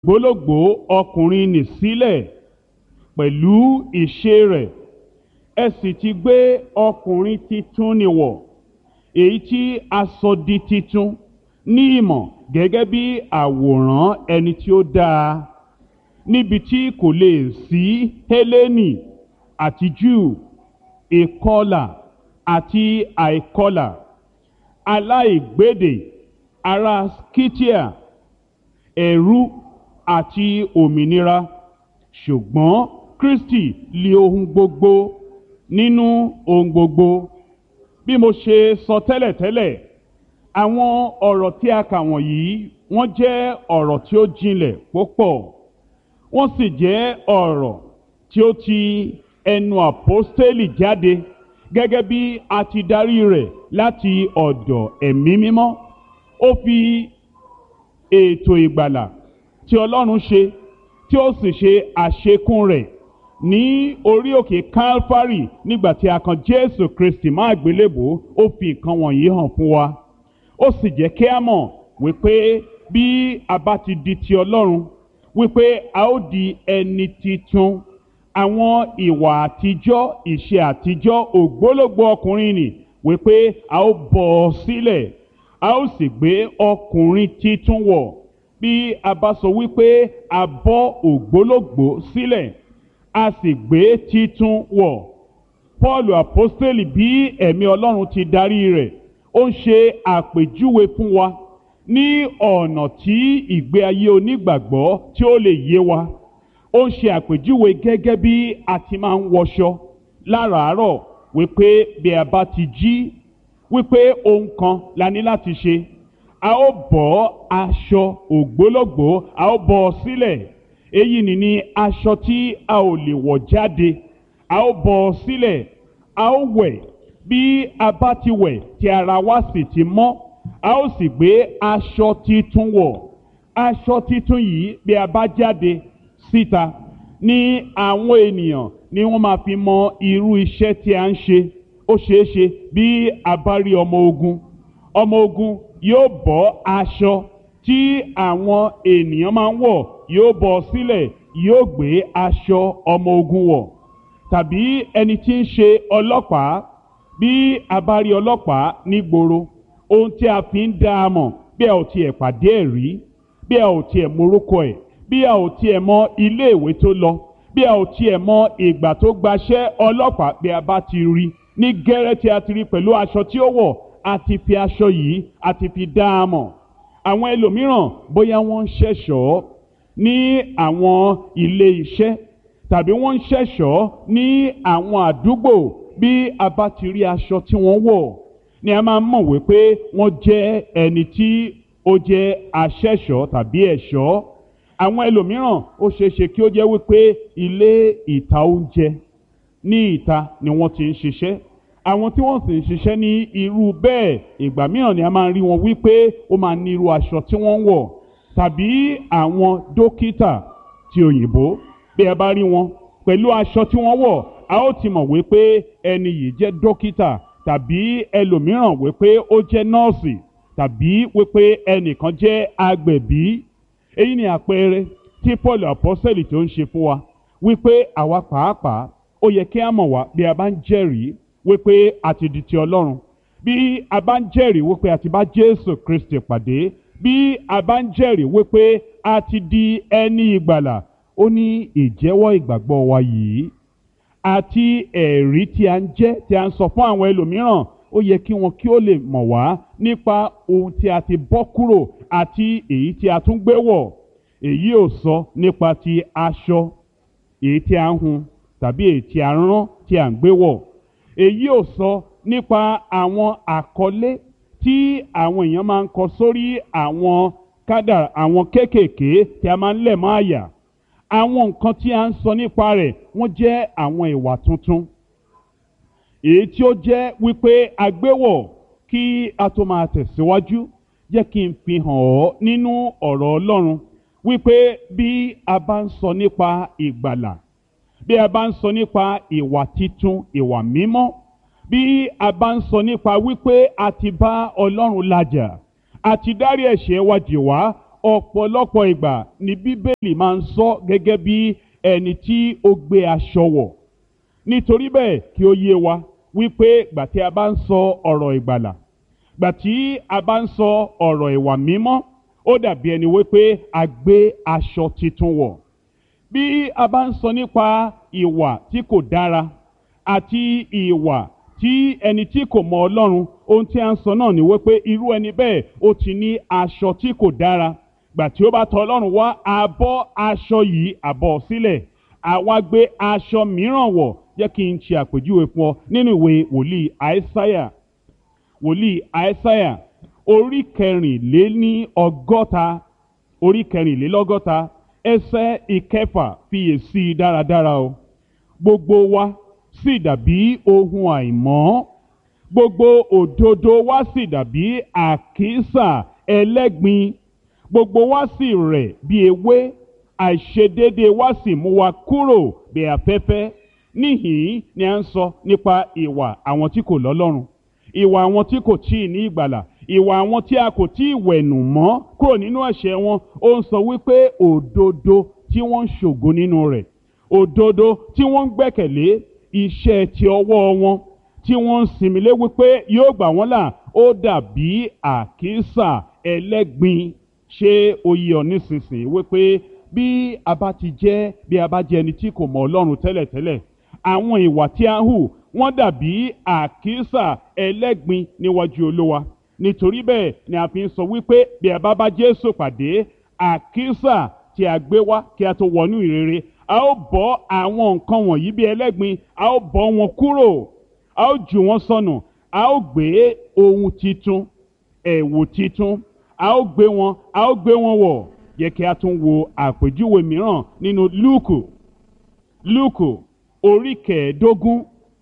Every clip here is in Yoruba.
gbólógbòó ọkùnrin nì sílẹ̀ pẹ̀lú ìṣe rẹ̀, ẹ sì ti gbé ọkùnrin titun nì wọ̀, èyí tí a sọ di titun ní ìmọ̀ gẹ́gẹ́ bí àwòrán ẹni tí ó dáa, níbi tí kò lè sí Hélénì àti Júù, ìkọlà àti àìkọlà, aláìgbédè, ará Scythia, ẹ̀rú àti òmìnira, ṣùgbọ́n Kristi lé ohun gbogbo nínú ohun gbogbo. Bí mo ṣe sọ tẹ́lẹ̀tẹ́lẹ̀, àwọn ọ̀rọ̀ tí a kà wọ̀nyí wọ́n jẹ́ ọ̀rọ̀ tí ó jinlẹ̀ púpọ̀, wọ́n sì jẹ́ ọ̀rọ̀ tí ó ti ẹnu àpọ́stélì jáde gẹ́gẹ́ bí a ti darí rẹ̀ láti ọ̀dọ̀ ẹ̀mí mímọ́. Ó fi ètò ìgbàlà tí Ọlọ́run ṣe tí ó sì ṣe àṣekún rẹ̀ ní orí òkè Kálfárì nígbà tí a kan Jésù Kristi mọ́ àgbélébùú, ó fi nǹkan wọ̀nyí hàn fún wa. Ó sì jẹ́ kí a mọ̀ wípé bí a bá ti di ti Ọlọ́run, wípé a ó di ẹni titun. Àwọn ìwà àtijọ́, ìṣe àtijọ́, ògbólógbòó ọkùnrin nì, wípé a ó bọ̀ ọ́ sílẹ̀, a ó sì gbé ọkùnrin titun wọ̀. Bí a bá sọ wípé a bọ́ ògbólógbòó sílẹ̀, a sì gbé titun wọ̀, Pọ́ọ̀lù àpọ́stélì bí ẹ̀mí Ọlọ́run ti darí rẹ̀, ó ń ṣe àpèjúwe fún wa ní ọ̀nà tí ìgbé ayé onígbàgbọ́ tí ó lè yé wa. Ó ń ṣe àpèjúwe gẹ́gẹ́ bí a ti máa ń wọṣọ láràárọ̀, wípé bí a bá ti jí, wípé ohun kan la ní láti ṣe. A ó bọ́ aṣọ ògbólógbòó, a ó bọ́ ọ sílẹ̀. Èyí ni aṣọ tí a ò lè wọ̀ jáde, a ó bọ́ ọ sílẹ̀. A ó wẹ̀, bí a bá ti wẹ̀ tí ara wa sì ti mọ́, a ó sì gbé aṣọ titun wọ̀. Aṣọ titun yìí bí a bá jáde síta, ní àwọn ènìyàn ni wọ́n máa fi mọ irú iṣẹ́ tí a ń ṣe. Ó ṣeé ṣe bí a bá rí ọmọ ogun yóò bọ́ aṣọ tí àwọn ènìyàn máa ń wọ̀, yóò bọ́ sílẹ̀, yóò gbé aṣọ ọmọ ogun wọ̀. Tàbí ẹni tí ń ṣe ọlọ́pàá, bí a bá rí ọlọ́pàá nígboro, ohun tí a fi ń dá a mọ̀, bí a ò tiẹ̀ pàdé ẹ̀ rí, bí a ò tiẹ̀ morúkọ ẹ̀, bí a ò tiẹ̀ mọ ilé ìwé tó lọ, bí a ò tiẹ̀ mọ ìgbà tó gbaṣẹ́ ọlọ́pàá, bí a bá ti rí ní gẹ́rẹ́ tí a ti rí pẹ̀lú aṣọ tí ó wọ̀, a ti fi aṣọ yìí a ti fi dá a mọ̀. Àwọn ẹlòmíràn bóyá wọ́n ń ṣẹ̀ṣọ́ ní àwọn ilé iṣẹ́, tàbí wọ́n ń ṣẹ̀ṣọ́ ní àwọn àdúgbò, bí a bá ti rí aṣọ tí wọ́n wọ̀ ni a máa mọ̀ wípé wọ́n jẹ́ ẹni tí ó jẹ́ aṣẹ̀ṣọ́ tàbí ẹ̀ṣọ́. Àwọn ẹlòmíràn ó ṣeéṣe kí ó jẹ́ wípé ilé ìta oúnjẹ ní ìta ni wọ́n ti ń ṣiṣẹ́. Àwọn tí wọ́n sì ń ṣiṣẹ́ ní irú bẹ́ẹ̀, ìgbà mìíràn ni a máa ń rí wọn wípé ó máa ní irú aṣọ tí wọ́n ń wọ̀. Tàbí àwọn dókítà ti òyìnbó, bí ẹ bá rí wọn pẹ̀lú aṣọ tí wọ́n wọ̀, a ó ti mọ̀ wípé ẹni yìí jẹ́ dókítà, tàbí ẹlòmíràn wípé ó jẹ́ nọ́ọ̀sì, tàbí wípé ẹnìkan jẹ́ agbẹ̀bí. Èyí ni àpẹẹrẹ tí Pọ́ọ̀lù àpọ́sítélì tó ń ṣe fún wa, wípé àwa pàápàá ó yẹ kí a mọ̀ wá bí a bá ń jẹ́rìí wípé a ti di ti Ọlọ́run, bí a bá ń jẹ́rìí wípé a ti bá Jésù Kristi pàdé, bí a bá ń jẹ́rìí wípé a ti di ẹni ìgbàlà. Ó ní ìjẹ́wọ́ ìgbàgbọ́ wa yìí àti ẹ̀rí tí a ń jẹ́, tí a ń sọ fún àwọn ẹlòmíràn, ó yẹ kí wọn kí ó lè mọ̀ wá nípa ohun tí a ti bọ́ kúrò àti èyí tí a tún gbé wọ̀. Èyí ò sọ nípa ti aṣọ èyí tí a ń hun tàbí èyí tí a rán tí a ń gbé wọ̀. Èyí ò sọ nípa àwọn àkọlé tí àwọn èèyàn máa ń kọ sórí àwọn kádàrá, àwọn kéékèèké tí a máa ń lẹ̀ mọ́ àyà. Àwọn nǹkan tí a ń sọ nípa rẹ̀ wọ́n jẹ́ àwọn ìwà tuntun, èyí tí ó jẹ́ wípé a gbé wọ̀. Kí a tó máa tẹ̀síwájú, jẹ́ kí n fi hàn ọ́ nínú ọ̀rọ̀ Ọlọ́run wípé bí a bá ń sọ nípa ìgbàlà, bí a bá ń sọ nípa ìwà titun, ìwà mímọ́, bí a bá ń sọ nípa wípé a ti bá Ọlọ́run làjà, a ti dárí ẹ̀ṣẹ̀ wa jì wá, ọ̀pọ̀lọpọ̀ ìgbà ni bíbélì máa ń sọ gẹ́gẹ́ bí ẹni tí ó gbé aṣọ wọ̀. Nítorí bẹ́ẹ̀ kí ó yé wa wípé gbà tí a bá ń sọ ọ̀rọ̀ ìgbàlà, gbà tí a bá ń sọ ọ̀rọ̀ ìwà mímọ́, ó dàbí ẹni wípé a gbé aṣọ titun wọ̀. Bí a bá ń sọ nípa ìwà tí kò dára àti ìwà tí ẹni tí kò mọ Ọlọ́run, ohun tí a ń sọ náà ni wípé irú ẹni bẹ́ẹ̀ ó ti ní aṣọ tí kò dára. Gbà tí ó bá tọ̀ Ọlọ́run wá, a bọ́ aṣọ yìí, a bọ́ sílẹ̀, àwa gbé aṣọ mìíràn wọ̀. Jẹ́ kí n ṣe àpèjúwe fún ọ nínú ìwé wòlíì Àìsáyà orí kẹrìnlélọ́gọ́ta ẹsẹ̀ ìkẹfà, fiyèsí dáradára o. Gbogbo wa sì dàbí ohun àìmọ́, gbogbo òdodo wa sì dàbí àkísà ẹlẹ́gbin, gbogbo wa sì rẹ̀ bí ewé, àìṣedéédéé wa sì mú wa kúrò bí afẹ́fẹ́. Níhìn-ín ni a ń sọ nípa ìwà àwọn tí kò lọ́lọ́run, ìwà àwọn tí kò tíì ní ìgbàlà, ìwà àwọn tí a kò tíì wẹ̀nù mọ́ kúrò nínú ẹ̀ṣẹ̀ wọn. Ó ń sọ wípé òdodo tí wọ́n ń ṣògo nínú rẹ̀, òdodo tí wọ́n ń gbẹ́kẹ̀lé, iṣẹ́ ti ọwọ́ wọn tí wọ́n ń sinmi lé wípé yóò gbà wọ́n là, ó dàbí àkísà ẹlẹ́gbin. Ṣé ó yé ọ nísinsìnyí wípé bí a bá jẹ́ ẹni tí kò mọ Ọlọ́run tẹ́lẹ̀tẹ́lẹ̀, àwọn ìwà tí a ń hù wọ́n dàbí àkísà ẹlẹ́gbin níwájú Olúwa. Nítorí bẹ́ẹ̀ ni a fi ń sọ wípé bí a bá bá Jésù pàdé, àkísà tí a gbé wá kí a tó wọnú ìrere, a ó bọ́ àwọn nǹkan wọ̀nyí bí ẹlẹ́gbin, a ó bọ́ wọn kúrò, a ó jù wọ́n sọnù, a ó gbé ohun titun, ẹ̀wù titun, a ó gbé wọn wọ̀. Yẹ kí a tún wo àpèjúwe mìíràn nínú Lúùkù orí kẹẹ̀ẹ́dógún.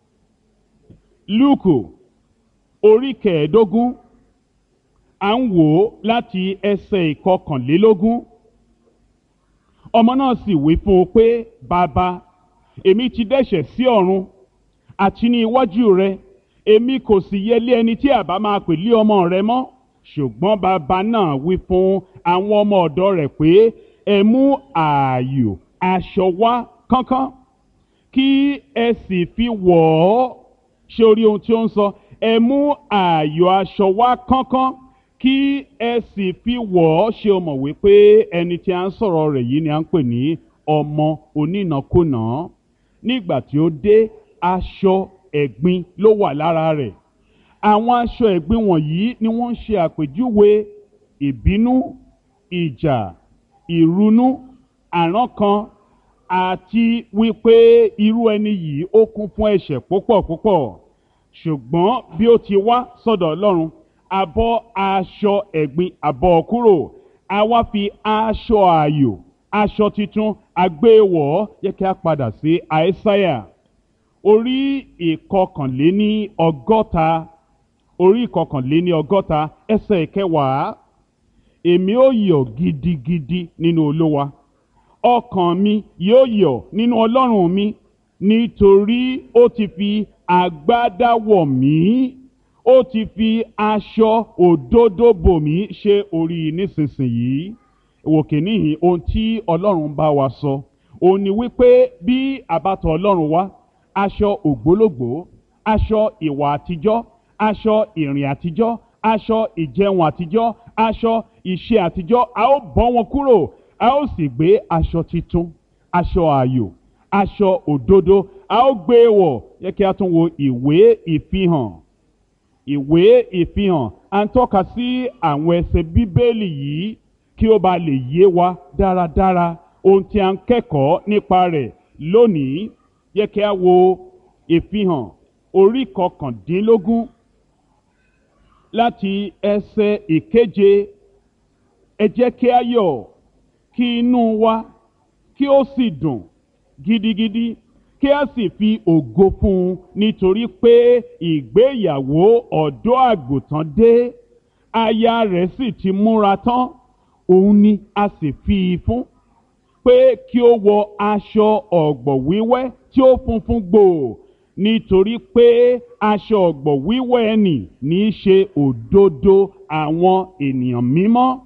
Lúùkù orí kẹẹ̀ẹ́dógún, à ń wò ó láti ẹsẹ̀ ìkọkànlélógún. Ọmọ náà sì wí fún un pé, bàbá, èmi ti dẹ́ṣẹ̀ sí ọ̀run àti ní iwájú rẹ, èmi kò sì yẹ lé ẹni tí àbá máa pè lé ọmọ rẹ mọ́. Ṣùgbọ́n bàbá náà wí fún àwọn ọmọ ọ̀dọ̀ rẹ̀ pé, ẹ mú ààyò aṣọ wá kánkán, kí ẹ sì fi wọ̀ ọ́. Ṣé o rí ohun tí ó ń sọ? Ẹ mú ààyò aṣọ wá kánkán, kí ẹ sì fi wọ̀ ọ́. Ṣé o mọ̀ wípé ẹni tí a ń sọ̀rọ̀ rẹ̀ yìí ni a ń pè ní ọmọ onínàkúnà? Nígbà tí ó dé, aṣọ ẹ̀gbin ló wà lára rẹ̀. Àwọn aṣọ ẹ̀gbin wọ̀nyí ni wọ́n ń ṣe àpèjúwe ìbínú, ìjà, ìrunú, àrankàn, àti wípé irú ẹni yìí ó kún fún ẹ̀ṣẹ̀ púpọ̀ púpọ̀. Ṣùgbọ́n bí ó ti wá sọ́dọ̀ Ọlọ́run, a bọ́ aṣọ ẹ̀gbin, a bọ́ ọ kúrò, a wá fi aṣọ ààyò, aṣọ titun, a gbé wọ̀ ọ́. Jẹ́ kí a padà sí Àìsáyà orí ìkọkànléní ọgọ́ta ẹsẹ̀ ìkẹwàá. Èmi ó yọ̀ gidigidi nínú Olúwa, ọkàn mi yóò yọ̀ nínú Ọlọ́run mi, nítorí ó ti fi agbádá wọ̀ mí, ó ti fi aṣọ òdodo bò mí. Ṣé orí nísinsìnyí òkè níhìn ohun tí Ọlọ́run bá wa sọ òun ni wípé bí a bá tọ̀ Ọlọ́run wá, aṣọ ògbólógbòó, aṣọ ìwà àtijọ́, aṣọ ìrìn àtijọ́, aṣọ ìjẹun àtijọ́, aṣọ ìṣe àtijọ́, a ó bọ́ wọn kúrò, a ó sì gbé aṣọ titun, aṣọ ààyò, aṣọ òdodo, a ó gbé wọ̀. Yẹ kí a tún wo ìwé ìfihàn. À ń tọ́ka sí àwọn ẹsẹ̀ Bíbélì yìí kí ó ba lè yé wa dáradára ohun tí a ń kẹ́kọ̀ọ́ nípa rẹ̀ lónìí. Yẹ kí a wo ìfihàn orí kọkàndínlógún láti ẹsẹ̀ ìkeje. Ẹ jẹ́ kí a yọ̀ kí inú wa kí ó sì dùn gidigidi, kí a sì fi ògo fún un, nítorí pé ìgbéyàwó ọ̀dọ́ àgùntàn dé, aya rẹ̀ sì ti múra tán, òun ni a sì fi fún pé kí ó wọ aṣọ ọ̀gbọ̀ wíwẹ́ tí ó funfun gbòò, nítorí pé aṣọ ọ̀gbọ̀ wíwẹ́ ẹni ní í ṣe òdodo àwọn ènìyàn mímọ́.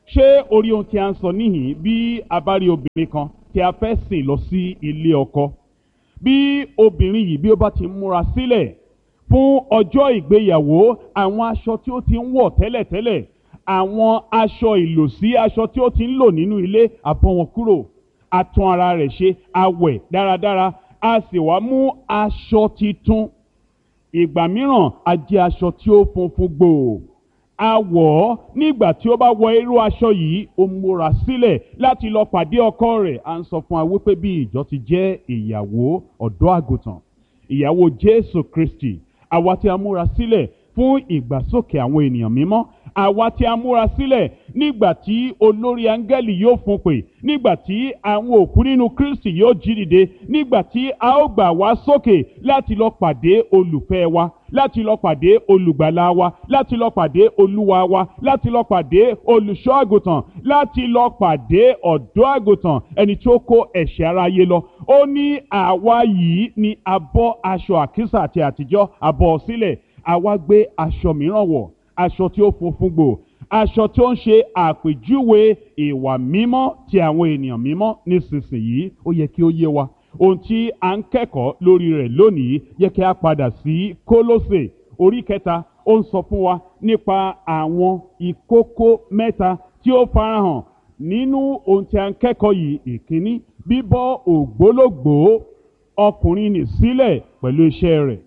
ṣé orí ohun tí a ń sọ níhìn bí a bá rí obìnrin kan tí a fẹ́ sìn lọ sí ilé ọkọ, bí obìnrin yìí bí ó bá ti múra sílẹ̀ fún ọjọ́ ìgbéyàwó, àwọn aṣọ tí ó ti ń wọ̀ tẹ́lẹ̀tẹ́lẹ̀, àwọn aṣọ ìlòsí, aṣọ tí ó ti ń lò nínú ilé, á bọ́ wọn kúrò, á tún ara rẹ̀ ṣe, á wẹ̀ dáradára, á sì wá mú aṣọ titun. Ìgbà mìíràn á jẹ́ aṣọ tí ó funfun gbòò, á wọ̀ ọ́. Nígbà tí ó bá wọ irú aṣọ yìí, ó múra sílẹ̀ láti lọ pàdé ọkọ rẹ̀. À ń sọ fún wa wípé bí ìjọ ti jẹ́ ìyàwó ọ̀dọ́ àgùntàn, ìyàwó Jésù Kristi, àwa tí a múra sílẹ̀ fún ìgbàsókè àwọn ènìyàn mímọ́, àwa tí a múra sílẹ̀ nígbà tí olórí áńgẹ́lì yóò fún pè, nígbà tí àwọn òkú nínú Kristi yóò jí dìde, nígbà tí a ó gbà wá sókè láti lọ pàdé olùfẹ́ wa, láti lọ pàdé olùgbàlà wa, láti lọ pàdé olúwa wa, láti lọ pàdé olùṣọ́ àgùntàn, láti lọ pàdé ọ̀dọ́ àgùntàn, ẹni tí ó kó ẹ̀ṣẹ̀ aráyé lọ. Ó ní àwa yìí ni a bọ́ aṣọ àkísà àti àtijọ́, a bọ́ sílẹ̀, àwa gbé aṣọ mìíràn wọ̀, aṣọ tí ó funfun gbòò, aṣọ tí ó ń ṣe àpèjúwe ìwà mímọ́ ti àwọn ènìyàn mímọ́. Nísinsìnyí ó yẹ kí ó yé wa ohun tí a ń kẹ́kọ̀ọ́ lórí rẹ̀ lónìí. Yẹ kí a padà sí Kólósè orí kẹta. Ó ń sọ fún wa nípa àwọn ìkókó mẹ́ta tí ó farahàn nínú ohun tí a ń kẹ́kọ̀ọ́ yìí. Ìkíní, bíbọ́ ògbólógbòó ọkùnrin nì sílẹ̀ pẹ̀lú iṣẹ́ rẹ̀.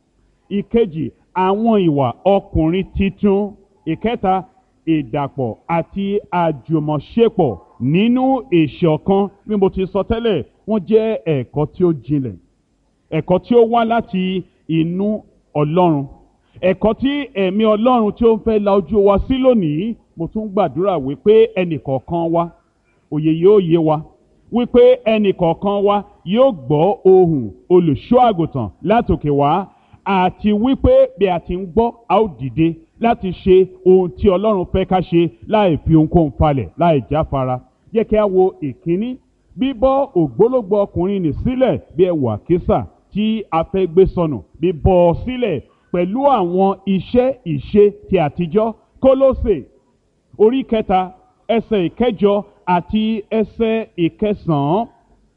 Ìkejì, àwọn ìwà ọkùnrin titun. Ìkẹta, ìdàpọ̀ àti àjùmọ̀ṣepọ̀ nínú ìṣọ̀kan. Bí mo ti sọ tẹ́lẹ̀, wọ́n jẹ́ ẹ̀kọ́ tí ó jinlẹ̀, ẹ̀kọ́ tí ó wá láti inú Ọlọ́run, ẹ̀kọ́ tí ẹ̀mí Ọlọ́run tí ó ń fẹ́ la ojú wa sí lónìí. Mo tún gbàdúrà wípé ẹnìkọ̀ọ̀kan wa, òye yóò yé wa, wípé ẹnìkọ̀ọ̀kan wa yóò gbọ́ ohùn olùṣọ́ àgùntàn látòkè wá, àti wípé bí a ti ń gbọ́, a ó dìde láti ṣe ohun tí Ọlọ́run fẹ́ ká ṣe láì fi ohunkóhun falẹ̀, láì jáfara. Jẹ́ kí a wo ìkíní, bíbọ́ ògbólógbòó ọkùnrin nì sílẹ̀ bí ẹ̀wù àkísà tí a fẹ́ gbé sọnù, bíbọ́ ọ sílẹ̀ pẹ̀lú àwọn iṣẹ́ ìṣe ti àtijọ́. Kólósè orí kẹta ẹsẹ̀ ìkẹjọ àti ẹsẹ̀ ìkẹsàn-án.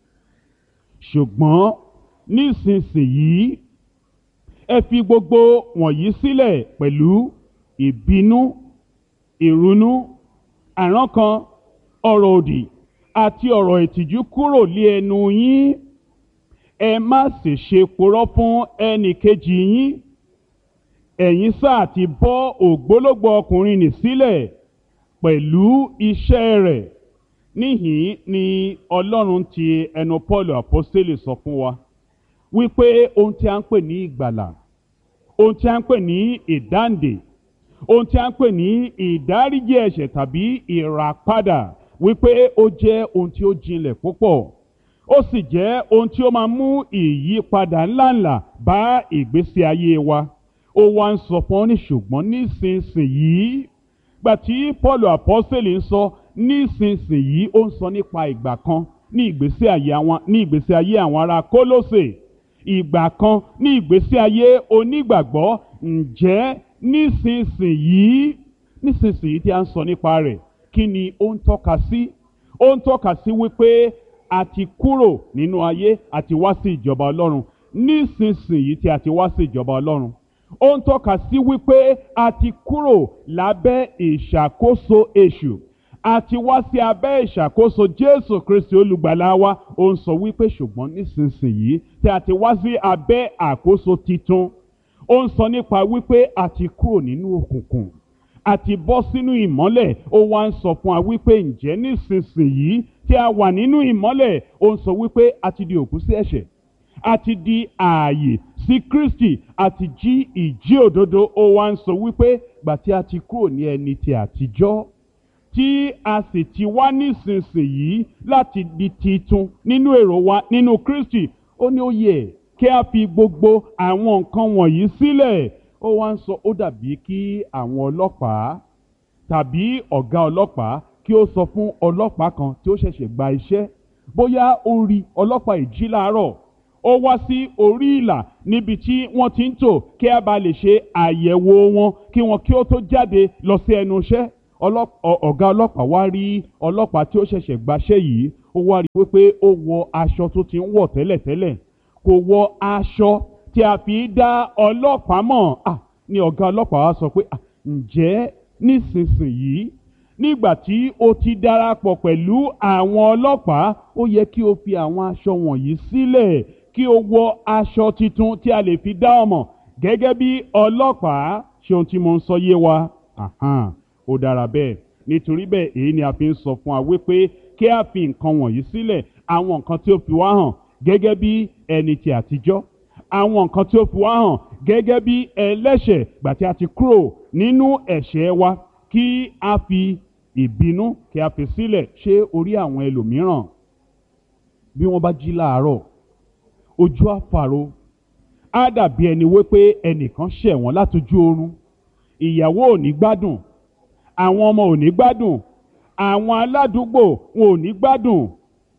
Ṣùgbọ́n nísinsìnyí ẹ fi gbogbo wọ̀nyí sílẹ̀ pẹ̀lú ìbínú, ìrunú, àrankàn, ọ̀rọ̀ òdì àti ọ̀rọ̀ ìtìjú kúrò lé ẹnu yín. Ẹ má sì ṣe purọ́ fún ẹnì kejì yín. Ẹ̀yin sáà ti bọ́ ògbólógbòó ọkùnrin nì sílẹ̀ pẹ̀lú iṣẹ́ rẹ̀. Níhìn ni Ọlọ́run ti ẹnu Pọ́ọ̀lù àpọ́stélì sọ fún wa wípé ohun tí a ń pè ní ìgbàlà, ohun tí a ń pè ní ìdáǹdè, ohun tí a ń pè ní ìdáríjì ẹ̀ṣẹ̀ tàbí ìràpadà, wípé ó jẹ́ ohun tí ó jinlẹ̀ púpọ̀. Ó sì jẹ́ ohun tí ó máa mú ìyípadà ńláńlá bá ìgbésí ayé wa. Ó wá ń sọ fún ọ ní ṣùgbọ́n nísinsìnyí. Gbà tí Pọ́ọ̀lù àpọ́stélì ń sọ nísinsìnyí, ó ń sọ nípa ìgbà kan ní ìgbésí ayé àwọn ará Kólósè, ìgbà kan ní ìgbésí ayé onígbàgbọ́. Ǹjẹ́ nísinsìnyí tí a ń sọ nípa rẹ̀, kí ni ó ń tọ́ka sí? Ó ń tọ́ka sí wípé a ti kúrò nínú ayé àti wá sí ìjọba Ọlọ́run. Nísinsìnyí tí a ti wá sí ìjọba Ọlọ́run, ó ń tọ́ka sí wípé a ti kúrò lábẹ́ ìṣàkóso èṣù, a ti wá sí abẹ́ ìṣàkóso Jésù Kristi olùgbàlà wa. Ó ń sọ wípé ṣùgbọ́n nísinsìnyí tí a ti wá sí abẹ́ àkóso titun, ó ń sọ nípa wípé a ti kúrò nínú òkùnkùn, a ti bọ́ sínú ìmọ́lẹ̀. Ó wá ń sọ fún wa wípé ǹjẹ́ nísinsìnyí tí a wà nínú ìmọ́lẹ̀, ó ń sọ wípé a ti di òkú sí ẹ̀ṣẹ̀, a ti di ààyè sí Kristi, a ti jí ìjí òdodo. Ó wá ń sọ wípé gbà tí a ti kúrò ní ẹni ti àtijọ́, tí a sì ti wá nísinsìnyí láti di titun nínú èrò wa nínú Kristi. Ó ní ó yẹ kí a fi gbogbo àwọn nǹkan wọ̀nyí sílẹ̀. Ó wá ń sọ, ó dàbí kí àwọn ọlọ́pàá tàbí ọ̀gá ọlọ́pàá kí ó sọ fún ọlọ́pàá kan tí ó ṣẹ̀ṣẹ̀ gba iṣẹ́, bóyá ó rí ọlọ́pàá ìjí láàárọ̀, ó wá sí orí ìlà níbi tí wọ́n ti ń tò kí a bá lè ṣe àyẹ̀wò wọn kí wọn kí ó tó jáde lọ sí ẹnu iṣẹ́. ọ̀gá ọlọ́pàá wá rí ọlọ́pàá tí ó ṣẹ̀ṣẹ̀ gbaṣẹ́ yìí, ó wá rí wípé ó wọ aṣọ tó ti ń wọ̀ tẹ́lẹ̀tẹ́lẹ̀, kò wọ aṣọ tí a fi dá ọlọ́pàá mọ̀. Ni ọ̀gá ọlọ́pàá wá sọ pé ǹjẹ́ nísinsìnyí nígbà tí o ti darapọ̀ pẹ̀lú àwọn ọlọ́pàá, ó yẹ kí o fi àwọn aṣọ wọ̀nyí sílẹ̀ kí o wọ aṣọ titun tí a lè fi dá ọ mọ̀ gẹ́gẹ́ bí ọlọ́pàá. Ṣé ohun tí mo ń sọ yé wa? Ó dára bẹ́ẹ̀. Nítorí bẹ́ẹ̀ èyí ni a fi ń sọ fún wa wípé kí a fi nǹkan wọ̀nyí sílẹ̀, àwọn nǹkan tí ó fi wá hàn gẹ́gẹ́ bí ẹni ti àtijọ́, àwọn nǹkan tí ó fi wá hàn gẹ́gẹ́ bí ẹlẹ́ṣẹ̀ gbà tí a ti kúrò nínú ẹ̀ṣẹ̀ wa, kí a fi ìbínú kí a fi sílẹ̀. Ṣé orí àwọn ẹlòmíràn bí wọ́n bá jí láàárọ̀, ojú àfàrò, á dàbí ẹni wípé ẹnìkan ṣẹ̀ wọ́n látojú oorun. Ìyàwó ò ní gbádùn, àwọn ọmọ ò ní gbádùn, àwọn aládùúgbò wọn ò ní gbádùn.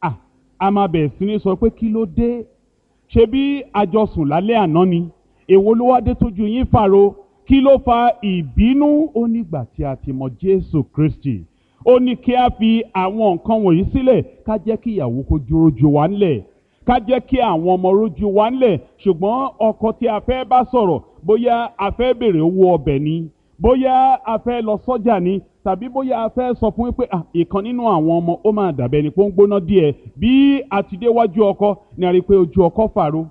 A máa bẹ̀rẹ̀ sí ní sọ pé kí ló dé? Ṣé bí a jọ sùn lálẹ́ àná ni? Èwo ló wá dé tójú yín fàrò? Kí ló fa ìbínú? Ó nígbà tí a ti mọ Jésù Kristi, ó ní kí a fi àwọn nǹkan wọ̀nyí sílẹ̀, ká jẹ́ kí ìyàwó kó rójú wa ńlẹ̀, ká jẹ́ kí àwọn ọmọ rójú wa ńlẹ̀. Ṣùgbọ́n ọkọ tí a fẹ́ bá sọ̀rọ̀, bóyá a fẹ́ béèrè owó ọbẹ̀ ni, bóyá a fẹ́ lọ sọ́jà ni, tàbí bóyá a fẹ́ sọ fún wípé ìkan nínú àwọn ọmọ ó máa dàbẹ́ ni pé ó ń gbóná díẹ̀. Bí a ti déwájú ọkọ ni a rí pé ojú ọkọ fàrò,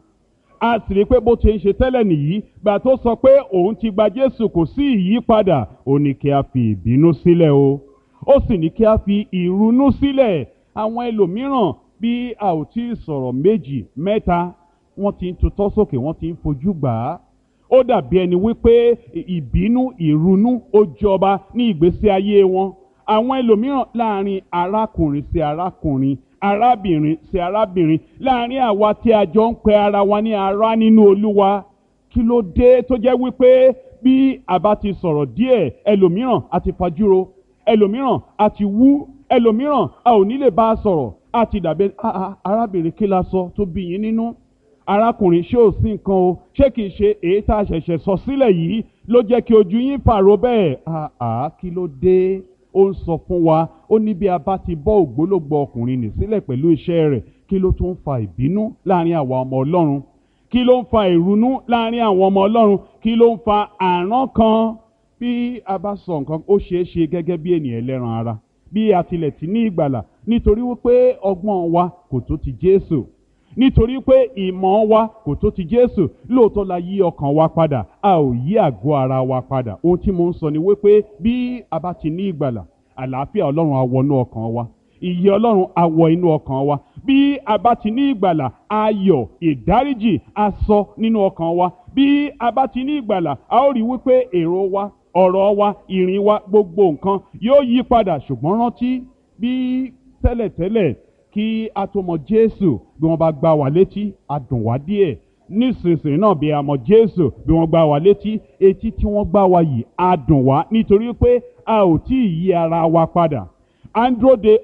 a sì rí pé bó ti ń ṣe tẹ́lẹ̀ nìyí. Gbà tó sọ pé òun ti gba Jésù, kò sí ìyípadà. Ó ní kí a fi ìbínú sílẹ̀ o, ó sì ní kí a fi ìrunú sílẹ̀. Àwọn ẹlòmíràn bí a ò tí ì sọ̀rọ̀ méjì mẹ́ta, wọ́n ti ń tutọ́ sókè, wọ́n ti ń fojú gbà á. Ó dàbí ẹni wípé ìbínú, ìrunú ó jọba ní ìgbésí ayé wọn. Àwọn ẹlòmíràn láàrin arákùnrin sí arákùnrin, arábìnrin sí arábìnrin, láàrin àwa tí a jọ ń pe ara wa ní ará nínú Olúwa. Kí ló dé tó jẹ́ wípé bí a bá ti sọ̀rọ̀ díẹ̀, ẹlòmíràn a ti fajúro, ẹlòmíràn a ti wú, ẹlòmíràn a ò ní lè bá a sọ̀rọ̀, a ti dàbí arábìnrin kí la sọ tó bí yín nínú? Arákùnrin ṣé ò sí nǹkan o? Ṣé kìí ṣe èyí tá a ṣẹ̀ṣẹ̀ sọ sílẹ̀ yìí ló jẹ́ kí ojú yín fàrò bẹ́ẹ̀? Kí ló dé? Ó ń sọ fún wa, ó ní bí a bá ti bọ́ ògbólógbòó ọkùnrin nì sílẹ̀ pẹ̀lú iṣẹ́ rẹ̀, kí ló tún fa ìbínú láàrin àwa ọmọ Ọlọ́run? Kí ló ń fa ìrunú láàrin àwọn ọmọ Ọlọ́run? Kí ló ń fa àrán kan? Bí a bá sọ nǹkan, ó ṣeé ṣe gẹ́gẹ́ bí ènìyàn ẹlẹ́ran ara, bí a tilẹ̀ ti ní ìgbàlà, nítorí wípé ọgbọ́n wa kò tó ti Jésù, nítorí pé ìmọ̀ wa kò tó ti Jésù. Lóòótọ́ la yí ọkàn wa padà, a ò yí àgọ́ ara wa padà. Ohun tí mo ń sọ ni wípé bí a bá ti ní ìgbàlà, àlàáfíà Ọlọ́run á wọnú ọkàn wa, ìyè Ọlọ́run á wọ inú ọkàn wa. Bí a bá ti ní ìgbàlà, ayọ̀, ìdáríjì á sọ nínú ọkàn wa. Bí a bá ti ní ìgbàlà, a ó rí wípé èrò wa, ọ̀rọ̀ wa, ìrìn wa, gbogbo nǹkan yóò yí padà. Ṣùgbọ́n rántí, bí tẹ́lẹ̀tẹ́lẹ̀ kí a tó mọ Jésù, bí wọ́n bá gbá wa létí, á dùn wá díẹ̀. Nísinsìnyí náà bí a mọ Jésù, bí wọ́n gbá wa létí, etí tí wọ́n gbá wa yìí á dùn wá, nítorí pé a ò tí ì yí ara wa padà. À ń dúró de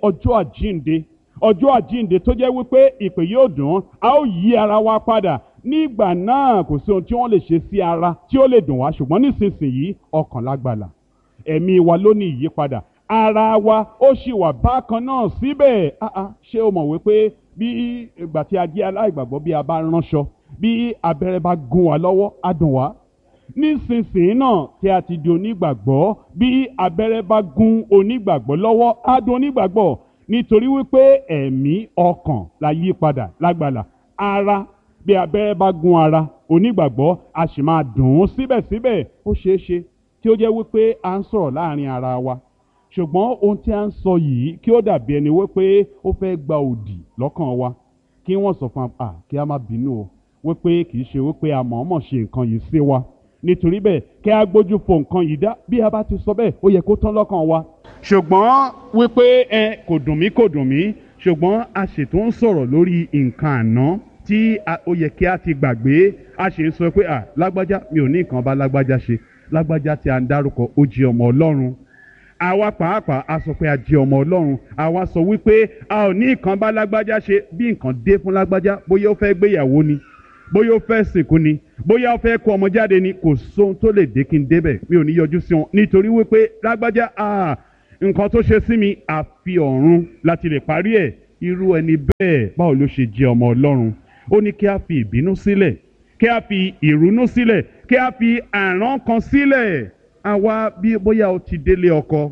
ọjọ́ àjíǹde tó jẹ́ wípé ìpè yóò dùn, a ó yí ara wa padà. Nígbà náà kò sí ohun tí wọ́n lè ṣe sí ara tí ó lè dùn wá. Ṣùgbọ́n nísinsìnyí ọkàn lágbàlà, ẹ̀mí wa ló ní ìyípadà, ara wa ó sì wà bákan náà síbẹ̀. Ṣé o mọ̀ wípé bí ìgbà tí a jẹ́ aláìgbàgbọ́, bí a bá ránṣọ, bí abẹ́rẹ́ bá gún wa lọ́wọ́, á dùn wá. Nísinsìnyí náà tí a ti di onígbàgbọ́, bí abẹ́rẹ́ bá gún onígbàgbọ́ lọ́wọ́, á dùn onígbàgbọ́, nítorí wípé ẹ̀mí, ọkàn la yí padà lágbàlà. Ara, bí abẹ́rẹ́ bá gún ara onígbàgbọ́, a sì máa dùn ún síbẹ̀síbẹ̀. Ó ṣeé ṣe kí ó jẹ́ wípé à ń sọ̀rọ̀ láàrin ara wa, ṣùgbọ́n ohun tí a ń sọ yìí kí ó dàbí ẹni wípé ó fẹ́ gba òdì lọ́kàn wa, kí wọ́n sọ fún wa kí a má bínú o, wípé kì í ṣe wípé a mọ̀ọ́mọ̀ ṣe nǹkan yìí sí wa. Nítorí bẹ́ẹ̀ kí a gbójú fo nǹkan yìí dá. Bí a bá ti sọ bẹ́ẹ̀, ó yẹ kó tán lọ́kàn wa. Ṣùgbọ́n wípé kò dùn mí, ṣùgbọ́n a sì tún ń sọ̀rọ̀ lórí nǹkan àná tí ó yẹ kí a ti gbàgbé. A sì ń sọ pé lágbájá, mi ò ní nǹkan bá lágbájá ṣe. Lágbájá tí a ń dárúkọ, ó jẹ́ ọmọ Ọlọ́run. Àwa pàápàá a sọ pé a jẹ́ ọmọ Ọlọ́run. Àwa sọ wípé a ò ní nǹkan bá lágbájá ṣe. Bí nǹkan dé fún lágbájá, bóyá ó fẹ́ gbéyàwó ni, bóyá ó fẹ́ sìnkú ni, bóyá ó fẹ́ kó ọmọ jáde ni, kò sóhun tó lè dé kí n débẹ̀, mi ò ní yọjú sí wọn. Nítorí wípé lágbájá nǹkan tó ṣe sí mi àfi ọ̀run láti lè parí ẹ̀. Irú ẹni bẹ́ẹ̀ báwo ló ṣe jẹ́ ọmọ Ọlọ́run? Ó ní kí a fi ìbínú sílẹ̀, kí a fi ìrunú sílẹ̀, kí a fi àrán kan sílẹ̀. Àwa bí bóyá o ti délé ọkọ,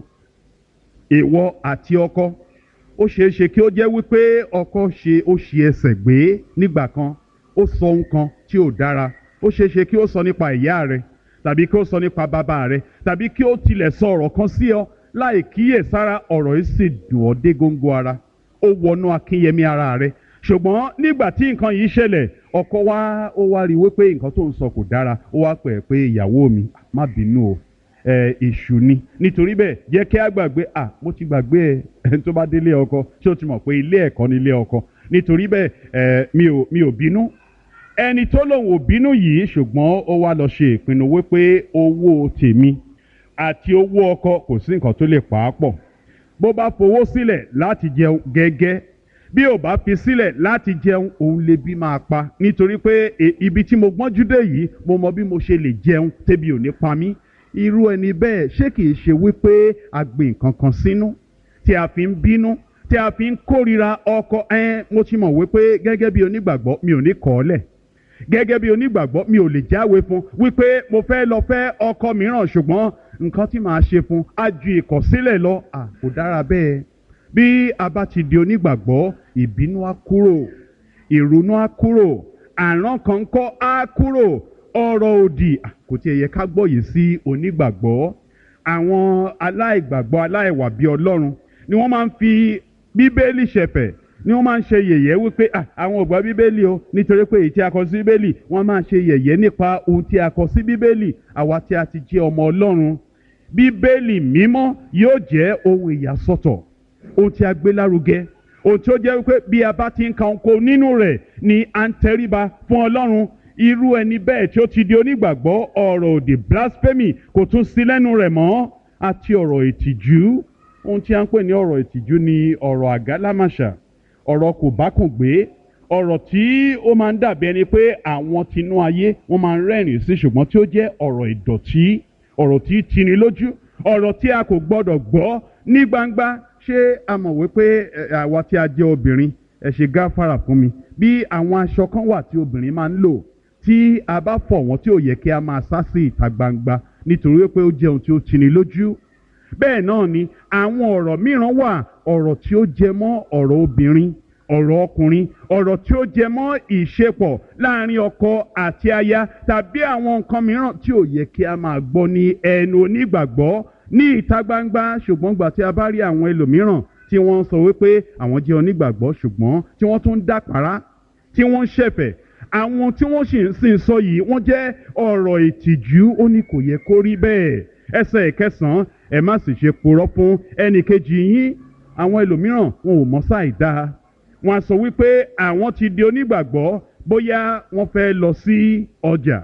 ìwọ àti ọkọ, ó ṣeé ṣe kí ó jẹ́ wípé ọkọ ó ṣi ẹsẹ̀ gbé nígbà kan, ó sọ ohun kan tí ò dára. Ó ṣeé ṣe kí ó sọ nípa ìyá rẹ, tàbí kí ó sọ nípa bàbá rẹ, tàbí kí ó tilẹ̀ sọ ọ̀rọ̀ kan sí ọ láì kíyèsára. Ọ̀rọ̀ yìí sì dùn ọ́ dé góńgó ara, ó wọnú akínyẹmí ara rẹ. Ṣùgbọ́n nígbà tí nǹkan yìí ṣẹlẹ̀, ọkọ ó wá rí wípé nǹkan tó ń sọ kò dára. Ó wá pè é pé ìyàwó mi, má bínú o, èṣù ni. Nítorí bẹ́ẹ̀ jẹ́ kí a gbàgbé. Mo ti gbàgbé ẹni tó bá délé ọkọ, ṣé o ti mọ̀ pé ilé ẹ̀kọ́ ni ilé ọkọ? Nítorí bẹ́ẹ̀ mi ò bínú. Ẹni tó lòun ò bínú yìí, ṣùgbọ́n ó wá lọ ṣe ìpinnu wípé owó tèmi àti owó ọkọ kò sí nǹkan tó lè pa á pọ̀. Bó bá fowó sílẹ̀ láti jẹun gẹ́gẹ́, bí ò bá fi sílẹ̀ láti jẹun, òun lè bí máa pa. Nítorí pé ibi tí mo gbọ́njú dé yìí, mo mọ bí mo ṣe lè jẹun tébi ò ní pa mí. Irú ẹni bẹ́ẹ̀ ṣé kìí ṣe wípé a gbìn nǹkan kan sínú tí a fi ń bínú, tí a fi ń kórìíra ọkọ? Mo ti mọ̀ wípé gẹ́gẹ́ bí onígbàgbọ́ mi ò ní kọ̀ ọ́ lẹ̀. Gẹ́gẹ́ bí onígbàgbọ́ mi ò lè jáwé fún wípé mo fẹ́ lọ fẹ́ ọkọ mìíràn, ṣùgbọ́n nǹkan tí màá ṣe fún á ju ìkọ̀sílẹ̀ lọ. Kò dára bẹ́ẹ̀. Bí a bá ti di onígbàgbọ́, ìbínú á kúrò, ìrunú á kúrò, àrán kan kọ́ á kúrò, ọ̀rọ̀ òdì kò tiẹ̀ yẹ ká gbọ́ yìí sí onígbàgbọ́. Àwọn aláìgbàgbọ́, aláìwà bí Ọlọ́run ni wọ́n máa ń fi Bíbélì ṣẹ̀fẹ̀, ni wọ́n máa ń ṣe yẹ̀yẹ́ wípé àwọn ò gbọ́ Bíbélì o, nítorí pé èyí tí a kọ sí Bíbélì. Wọ́n máa ń ṣe yẹ̀yẹ́ nípa ohun tí a kọ sí Bíbélì. Àwa tí a ti jẹ́ ọmọ Ọlọ́run, Bíbélì mímọ́ yóò jẹ́ ohun ìyàsọ́tọ̀, ohun tí a gbé lárugẹ, ohun tí ó jẹ́ wípé bí a bá ti ń ka ohun nínú rẹ̀ ni à ń tẹríba fún Ọlọ́run. Irú ẹni bẹ́ẹ̀ tí ó ti di onígbàgbọ́, ọ̀rọ̀ òdì, blasphemy kò tún sí lẹ́nu rẹ̀ mọ́. Àti ọ̀rọ̀ ìtìjú. Ohun tí a ń pè ní ọ̀rọ̀ ìtìjú ni ọ̀rọ̀ àgálámàṣà, ọ̀rọ̀ kò bá kùn gbé, ọ̀rọ̀ tí ó máa ń dàbí ẹni pé àwọn tinú ayé wọ́n máa ń rẹ́rìn sí, ṣùgbọ́n tí ó jẹ́ ọ̀rọ̀ ìdọ̀tí, ọ̀rọ̀ tí tini lójú, ọ̀rọ̀ tí a kò gbọ́dọ̀ gbọ́ ní gbangba. Ṣé a mọ̀ wípé àwa tí a jẹ́ obìnrin, ẹ ṣe gáfárà fún mi, bí àwọn aṣọ kan wà tí obìnrin máa ń lò, tí a bá fọ̀ wọ́n tí ò yẹ kí a máa sá sí ìta gbangba nítorí pé ó jẹ́ ohun tí ó tini lójú. Bẹ́ẹ̀ náà ni àwọn ọ̀rọ̀ mìíràn wà, ọ̀rọ̀ tí ó jẹ mọ́ ọ̀rọ̀ obìnrin, ọ̀rọ̀ ọkùnrin, ọ̀rọ̀ tí ó jẹ mọ́ ìṣepọ̀ láàrin ọkọ àti aya, tàbí àwọn nǹkan mìíràn tí ò yẹ kí a máa gbọ́ ní ẹnu onígbàgbọ́ ní ìta gbangba. Ṣùgbọ́n gbà tí a bá rí àwọn ẹlòmíràn tí wọ́n ń sọ wípé àwọn jẹ́ onígbàgbọ́, ṣùgbọ́n tí wọ́n tún ń dàpárá, tí wọ́n ń ṣẹ̀fẹ̀, àwọn tí wọ́n sì ń sọ yìí wọ́n jẹ́ ọ̀rọ̀ ìtìjú. Ó ní kò yẹ kó rí bẹ́ẹ̀. Ẹsẹ̀ ìkẹsàn-án, ẹ má sì ṣe purọ́ fún ẹnìkejì yín. Àwọn ẹlòmíràn wọn ò mọ̀ sáì dáa. Wọ́n á sọ wípé àwọn ti di onígbàgbọ́, bóyá wọ́n fẹ́ lọ sí ọjà.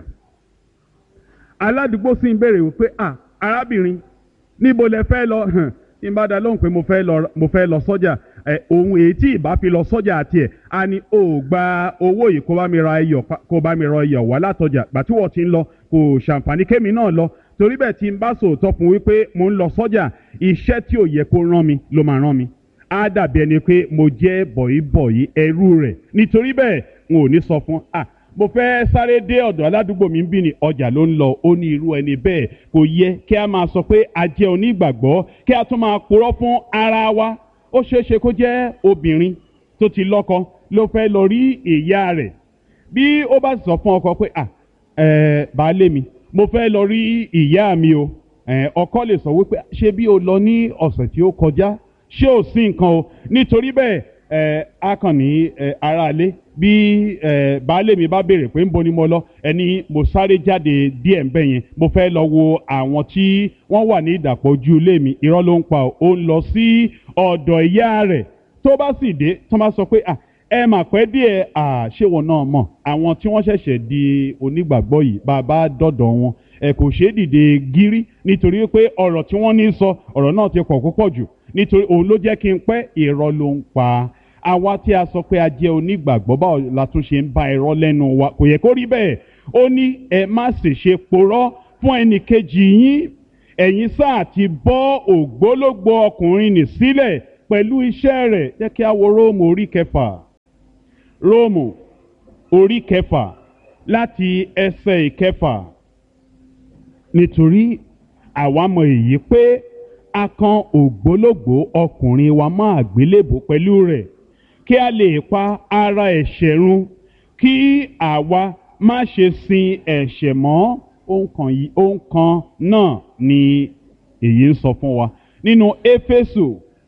Aládùúgbò sì ń béèrè wípé arábìnrin, níbo lẹ fẹ́ lọ? Tí n bá dá lóhùn pé mo fẹ́ lọ sọ́jà, ohun èyí tí ìbá fi lọ sọ́jà àti ẹ̀ á ní o gba owó yìí kó bá mi ra iyọ̀ wá látọjà. Gbà tí wọ́n ti ń lọ kò ṣàǹfààní kémi náà lọ. Torí bẹ́ẹ̀ tí n bá sòótọ́ fún wípé mo ń lọ sọ́jà, iṣẹ́ tí ò yẹ kó rán mi ló máa rán mi. Á dàbí ẹni pé mo jẹ́ bọ̀yìbọ̀yì ẹrú rẹ̀. Nítorí bẹ́ẹ̀ n ò ní sọ fún mo fẹ́ sáré dé ọ̀dọ̀ aládùúgbò mi ń bí ni, ọjà ló ń lọ. Ó ní irú ẹni bẹ́ẹ̀ kò yẹ kí a máa sọ pé a jẹ́ onígbàgbọ́ kí a tún máa purọ́ fún ara wa. Ó ṣeé ṣe kó jẹ́ obìnrin tó ti lọ́kọ ló fẹ́ lọ rí ìyá rẹ̀. Bí ó bá sọ fún ọkọ pé baálé mi, mo fẹ́ lọ rí ìyá mi o, ọkọ lè sọ wípé ṣé bí o lọ ní ọ̀sẹ̀ tí ó kọjá, ṣé ò sí nǹkan o? Nítorí bẹ́ẹ̀ a kàn ní aráalé, bí baálé mi bá béèrè pé ńbo ni mo lọ, ẹni mo sáré jáde díẹ̀ ńbẹ̀ yẹn, mo fẹ́ lọ wo àwọn tí wọ́n wà ní ìdàpọ̀ ojú ilé mi. Irọ́ ló ń pa ó ń lọ sí ọ̀dọ̀ ìyá rẹ̀. Tó bá sì dé, tó bá sọ pé ẹ mà pẹ́ díẹ̀, ṣé wọn náà mọ̀ àwọn tí wọ́n ṣẹ̀ṣẹ̀ di onígbàgbọ́ yìí, bàbá dọ̀dọ̀ wọn kò ṣeé dìde gírí, nítorí pé ọ̀rọ̀ tí wọ́n ní sọ, ọ̀rọ̀ náà ti pọ̀ púpọ̀ jù, nítorí òun ló jẹ́ kí n pẹ́. Irọ́ ló ń pa. Àwa tí a sọ pé a jẹ́ onígbàgbọ́, báwo la tún ṣe ń bá irọ́ lẹ́nu wa? Kò yẹ kó rí bẹ́ẹ̀. Ó ní ẹ má sì ṣe purọ́ fún ẹnìkejì yín. ẹ̀yin sáà ti bọ́ ògbólógbòó ọkùnrin nì sílẹ̀ pẹ̀lú iṣẹ́ rẹ̀. Jẹ́ kí a wo Róòmù orí kẹfà. Róòmù orí kẹfà láti ẹsẹ̀ ìkẹfà. Nítorí àwa mọ̀ èyí pé a kan ògbólógbòó ọkùnrin wa mọ́ àgbélébò pẹ̀lú rẹ̀, kí a lè pa ara ẹ̀ṣẹ̀ run, kí àwa má ṣe sin ẹ̀ṣẹ̀ mọ́. Ohun kan náà ni èyí ń sọ fún wa nínú Éfésù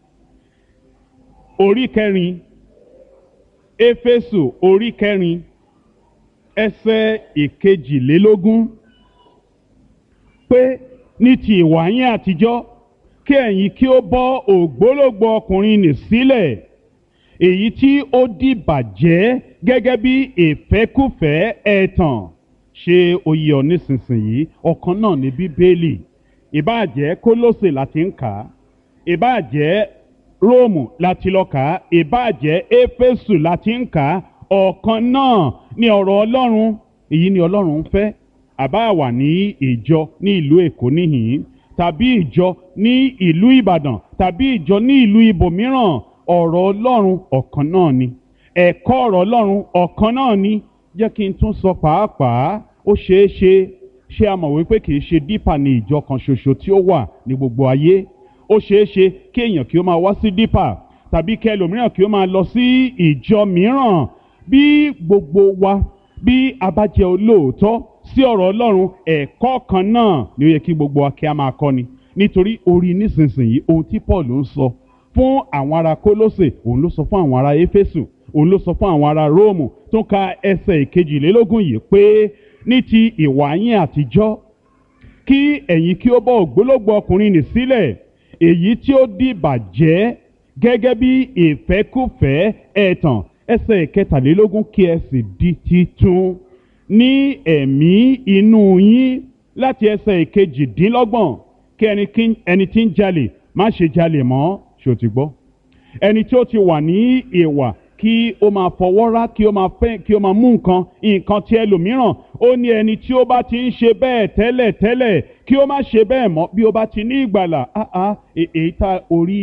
orí kẹrin. Éfésù orí kẹrin ẹsẹ̀ ìkejìlélógún, pé ní ti ìwà yín àtijọ́ kí ẹ̀yin kí ó bọ́ ògbólógbòó ọkùnrin nì sílẹ̀, èyí tí ó dìbàjẹ́ gẹ́gẹ́ bí ìfẹ́kúfẹ̀ẹ́ ẹ̀tàn. Ṣé ó yé ọ nísinsìnyí? Ọ̀kan náà ní Bíbélì. Ìbáà jẹ́ Kólósè láti ń kà á, ìbáà jẹ́ Róòmù láti lọ kà á, ìbáà jẹ́ Éfésù láti ń kà á, ọ̀kan náà ní ọ̀rọ̀ Ọlọ́run. Èyí ni Ọlọ́run ń fẹ́. Àbá wà ní ìjọ ní ìlú Èkó níhìn-ín, tàbí ìjọ ní ìlú Ìbàdàn, tàbí ìjọ ní ìlú ibòmíràn, ọ̀rọ̀ Ọlọ́run ọ̀kan náà ni, ẹ̀kọ́ ọ̀rọ̀ Ọlọ́run ọ̀kan náà ni. Jẹ́ kí n tún sọ pàápàá, ó ṣeé ṣe a mọ̀ wípé kì í ṣe dípà ní ìjọ kan ṣoṣo tí ó wà ní gbogbo ayé. Ó ṣeé ṣe kí èèyàn kí ó máa wá sí dípà, tàbí kí ẹlòmíràn kí ó máa lọ sí ìjọ mìíràn. Bí gbogbo wa bí a bá jẹ́ olóòótọ́ sí ọ̀rọ̀ Ọlọ́run, ẹ̀kọ́ kan náà ni ó yẹ kí gbogbo wa kí a máa kọ́ni. Nítorí orí nísinsìnyí ohun tí Paul ń sọ fún àwọn ará Kólósè, òun ló sọ fún àwọn ará Éfésù, òun ló sọ fún àwọn ará Róòmù. Tó ń ka ẹsẹ̀ ìkejìlélógún yìí pé ní ti ìwà yín àtijọ́ kí ẹ̀yin kí ó bọ́ ògbólógbòó ọkùnrin nì sílẹ̀, èyí tí ó dìbàjẹ́ gẹ́gẹ́ bí ìfẹ́kúfẹ̀ẹ́ ẹ̀tàn. Ẹsẹ̀ ìkẹtàlélógún, kí ẹ sì di titun ní ẹ̀mí inú yín. Láti ẹsẹ̀ ìkejìdínlọ́gbọ̀n, kí ẹni tí ń jalè má ṣe jalè mọ́. Ṣé o ti gbọ́? Ẹni tí ó ti wà ní ìwà kí ó máa fọwọ́ rá, kí ó máa fẹ́, kí ó máa mú nǹkan tí ẹlòmíràn. Ó ní ẹni tí ó bá ti ń ṣe bẹ́ẹ̀ tẹ́lẹ̀ kí ó má ṣe bẹ́ẹ̀ mọ́ bí ó bá ti ní ìgbàlà. Èyí tá orí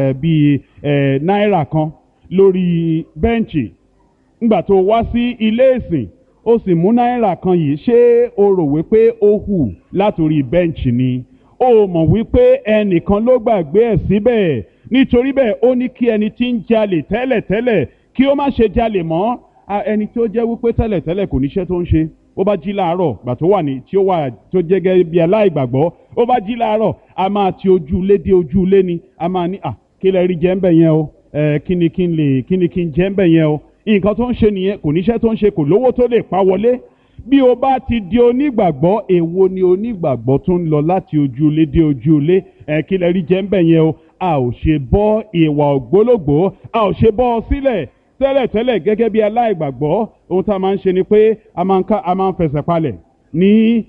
bíi náírà kan lórí bẹ́ǹchì ńgbà tó wá sí ilé ìsìn, ó sì mú náírà kan yìí. Ṣé o rò wípé ó hù látòrí bẹ́ǹchì ni? Ó mọ̀ wípé ẹnìkan ló gbàgbé ẹ̀ síbẹ̀. Nítorí bẹ́ẹ̀ ó ní kí ẹni tí ń jalè tẹ́lẹ̀ kí ó má ṣe jalè mọ́. Ẹni tí ó jẹ́ wípé tẹ́lẹ̀ kò níṣẹ́ tó ń ṣe, ó bá jí láàárọ̀ gbà tó wà ní tó jẹ́ gẹ́gẹ́ bí aláìgbàgbọ́, ó bá jí láàárọ̀ a máa ti ojú ilé dé ojú ilé ni, a máa ní kí lẹ rí jẹ ń bẹ̀ yẹn o, kí ni kí n jẹ ń bẹ̀ yẹn o. Nǹkan tó ń ṣe nìyẹn, kò níṣẹ́ tó ń ṣe, kò lówó tó lè pa wọlé. Bí o bá ti di onígbàgbọ́, èwo ni onígbàgbọ́ tó ń lọ láti ojú ilé dé ojú ilé, kí lẹ rí jẹ ń bẹ̀ yẹn o. A ò ṣe bọ́ ìwà ògbólógbòó, a ò ṣe bọ́ ọ sílẹ̀ tẹ́lẹ̀ gẹ́gẹ́ bí aláìgbàgbọ́. Ohun tá a máa ń ṣe ni pé a máa ń fẹsẹ̀ palẹ̀ ní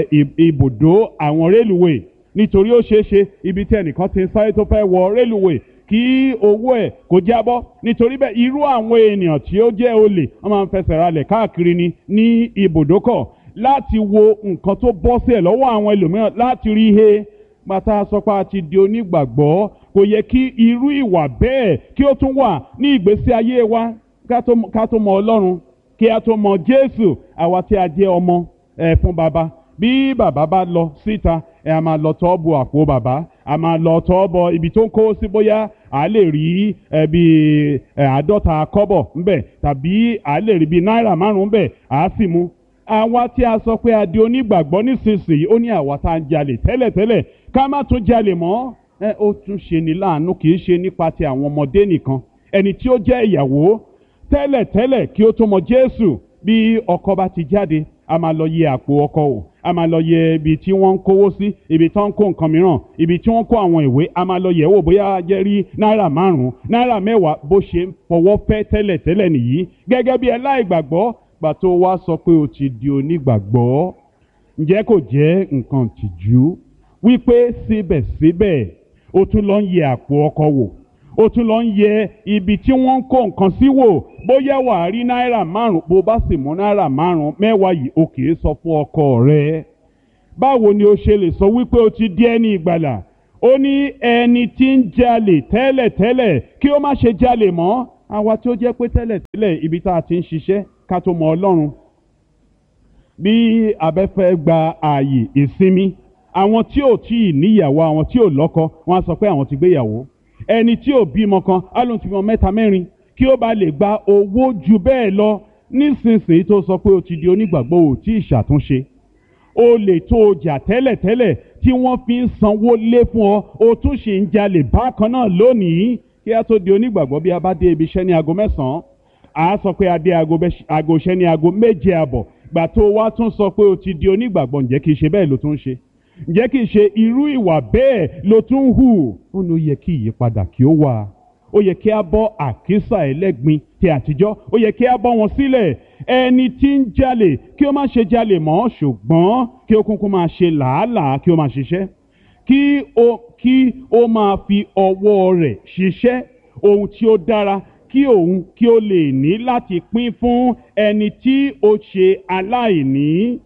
ibùdó àwọn rélùwé, nítorí ó ṣeé ṣe ibi tí ẹnìkan ti ń sáré tó fẹ́ wọ rélùwé kí owó ẹ̀ kó jábọ́. Nítorí bẹ́ẹ̀ irú àwọn ènìyàn tí ó jẹ́ olè wọ́n máa ń fẹsẹ̀ ralẹ̀ káàkiri ní ibùdókọ̀ láti wo nǹkan tó bọ́ sí ẹ̀ lọ́wọ́ àwọn ẹlòmíràn, láti rí he. Gbàtà sọpá ti di onígbàgbọ́, kò yẹ kí irú ìwà bẹ́ẹ̀ kí ó tún wà ní ìgbésí ayé wa. Ká tó mọ Ọlọ́run, kí a tó mọ Jésù, àwa tí a jẹ́ ọmọ fún bàbá. Bí bàbá bá lọ síta, a máa lọ tọ́ bọ àpò bàbá, a máa lọ tọ́ bọ ibi tó ń kó sí, bóyá a lè rí bí 50 kọ́bọ̀ ńbẹ̀, tàbí a lè rí bí náírà 5 ńbẹ̀, a sì mú. Àwa tí a sọ pé a di onígbàgbọ́ nísinsìnyí, ó ní àwa tá a ń jalè tẹ́lẹ̀ ká má tún jalè mọ́. Ó tún ṣe ní láàánú, kì í ṣe nípa ti àwọn ọmọdé nìkan. Ẹni tí ó jẹ́ ìyàwó tẹ́lẹ̀ kí ó tó mọ Jésù, bí ọkọ bá ti jáde, a máa lọ yẹ àpò ọkọ wò, a máa lọ yẹ ibi tí wọ́n ń kówó sí, ibi tí wọ́n ń kó nǹkan mìíràn, ibi tí wọ́n ń kó àwọn ìwé, a máa lọ yẹ̀ wò bóyá jẹ́ rí náírà 5, náírà 10 bó ṣe ń fọwọ́ fẹ́ tẹ́lẹ̀ nìyí. Gẹ́gẹ́ bí aláìgbàgbọ́, gbà tó wá sọ pé o ti di onígbàgbọ́, ǹjẹ́ kò jẹ́ nǹkan tìjú wípé síbẹ̀síbẹ̀ o tún lọ ń yẹ àpò ọkọ wò, o tún lọ ń yẹ ibi tí wọ́n ń kó nǹkan sí wò, bóyá wà á rí náírà 5. Bó bá sì mú náírà 5, 10 yìí o kì í sọ fún ọkọ rẹ báwo ni o ṣe lè sọ wípé o ti di ẹni ìgbàlà? Ó ní ẹni tí ń jalè tẹ́lẹ̀tẹ́lẹ̀ kí ó má ṣe jalè mọ́. Àwa tí ó jẹ́ pé tẹ́lẹ̀tẹ́lẹ̀ ibi tá a ti ń ṣiṣẹ́ ká tó mọ Ọlọ́run, bí a bá fẹ́ gba ààyè ìsinmi, àwọn tí ò tí ì níyàwó, àwọn tí ò lọ́kọ, wọ́n á sọ pé àwọn ti gbéyàwó. Ẹni tí ò bímọ kan á lóun ti bímọ mẹ́ta mẹ́rin kí ó bá lè gba owó ju bẹ́ẹ̀ lọ. Nísinsìnyí tó sọ pé o ti di onígbàgbọ́, ò tí ì ṣàtúnṣe. O lè tó o jà tẹ́lẹ̀tẹ́lẹ̀ tí wọ́n fi ń sanwó lé fún ọ, o tún ṣì ń jalè bákan náà lónìí. Kí a tó di onígbàgbọ́, bí a bá dé ibi iṣẹ́ ní aago 9:00, a sọ pé a dé aago iṣẹ́ ní aago 7:30. Gbà tó wá tún sọ pé o ti di onígbàgbọ́, ǹjẹ́ kìí ṣe bẹ́ẹ̀ ló tún ṣe? Ǹjẹ́ kìí ṣe irú ìwà bẹ́ẹ̀ ló tún hù? Ó ní ó yẹ kí ìyípadà kí ó wà. Ó yẹ kí a bọ́ àkísà ẹlẹ́gbin ti àtijọ́, ó yẹ kí a bọ́ wọn sílẹ̀. Ẹni tí ń jalè kí ó má ṣe jalè mọ́, ṣùgbọ́n kí ó kúnkún máa ṣe làálàá, kí ó máa ṣiṣẹ́, kí ó máa fi ọwọ́ rẹ̀ ṣiṣẹ́ ohun tí ó dára, kí òun kí ó lè ní láti pín fún ẹni tí ó ṣe aláìní.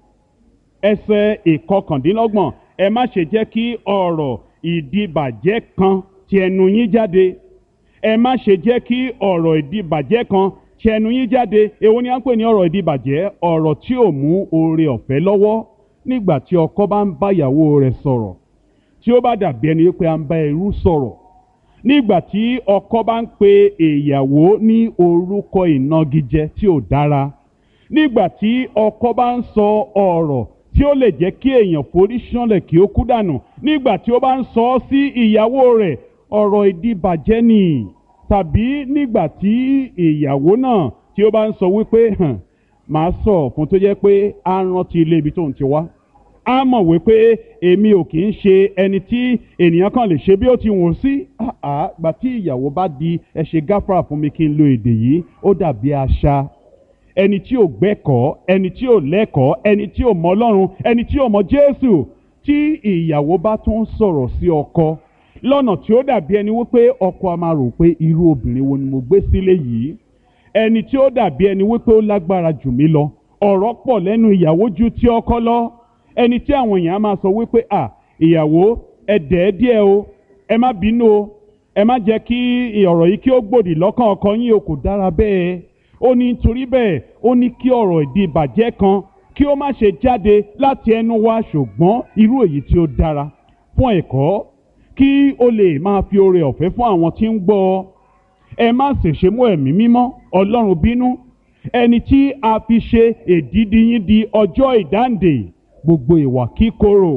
Ẹsẹ̀ 29, ẹ má ṣe jẹ́ kí ọ̀rọ̀ ìdíbàjẹ́ kan ti ẹnu yín jáde. Ẹ má ṣe jẹ́ kí ọ̀rọ̀ ìdíbàjẹ́ kan ti ẹnu yín jáde. Èwo ni à ń pè ní ọ̀rọ̀ ìdíbàjẹ́? Ọ̀rọ̀ tí ò mú oore ọ̀fẹ́ lọ́wọ́. Nígbà tí ọkọ bá ń bá ìyàwó rẹ̀ sọ̀rọ̀, tí ó bá dàbí ẹni pé à ń bá ẹrú sọ̀rọ̀. Nígbà tí ọkọ bá ń pe ìyàwó ní orúkọ ìnagijẹ tí ò dára. Nígbà tí ọkọ bá ń sọ ọ̀rọ̀ tí ó lè jẹ́ kí èèyàn forí ṣánlẹ̀ kí ó kú dànù. Nígbà tí ó bá ń sọ sí ìyàwó rẹ̀, ọ̀rọ̀ ìdíbàjẹ́ ni. Tàbí nígbà tí ìyàwó náà tí ó bá ń sọ wípé màá sọ fún tó jẹ́ pé á rántí ilé ibi tó ń ti wá. Á mọ̀ wípé èmi ò kì í ṣe ẹni tí ènìyàn kan lè ṣe bí ó ti wù sí. Gbà tí ìyàwó bá di ẹ ṣe gáfárà fún mi kí n lo èdè yìí, ó dàbí àṣà. Ẹni tí ò gbẹ́kọ̀ọ́, ẹni tí ò lẹ́kọ̀ọ́, ẹni tí ò mọ Ọlọ́run, ẹni tí ò mọ Jésù. Tí ìyàwó bá tún sọ̀rọ̀ sí ọkọ lọ́nà tí ó dàbí ẹni wípé ọkọ a máa rò pé irú obìnrin wo ni mo gbé sílé yìí. Ẹni tí ó dàbí ẹni wípé ó lágbára jù mí lọ. Ọ̀rọ̀ pọ̀ lẹ́nu ìyàwó ju ti ọkọ lọ. Ẹni tí àwọn èèyàn á máa sọ wípé ìyàwó ẹ dẹ̀ díẹ̀ o, ẹ má bínú o, ẹ má jẹ́ kí ọ̀rọ̀ yìí kí ó gbòdì lọ́kàn ọkọ yín o, kò dára bẹ́ẹ̀. Ó ní nítorí bẹ́ẹ̀, ó ní kí ọ̀rọ̀ ìdíbàjẹ́ kan kí ó má ṣe jáde láti ẹnu wa, ṣùgbọ́n irú èyí tí ó dára fún ẹ̀kọ́, kí ó lè máa fi oore ọ̀fẹ́ fún àwọn tí ń gbọ́. Ẹ má sì ṣe mú ẹ̀mí mímọ́ Ọlọ́run bínú, ẹni tí a fi ṣe èdìdì yín di ọjọ́ ìdáǹdè. Gbogbo ìwà kíkorò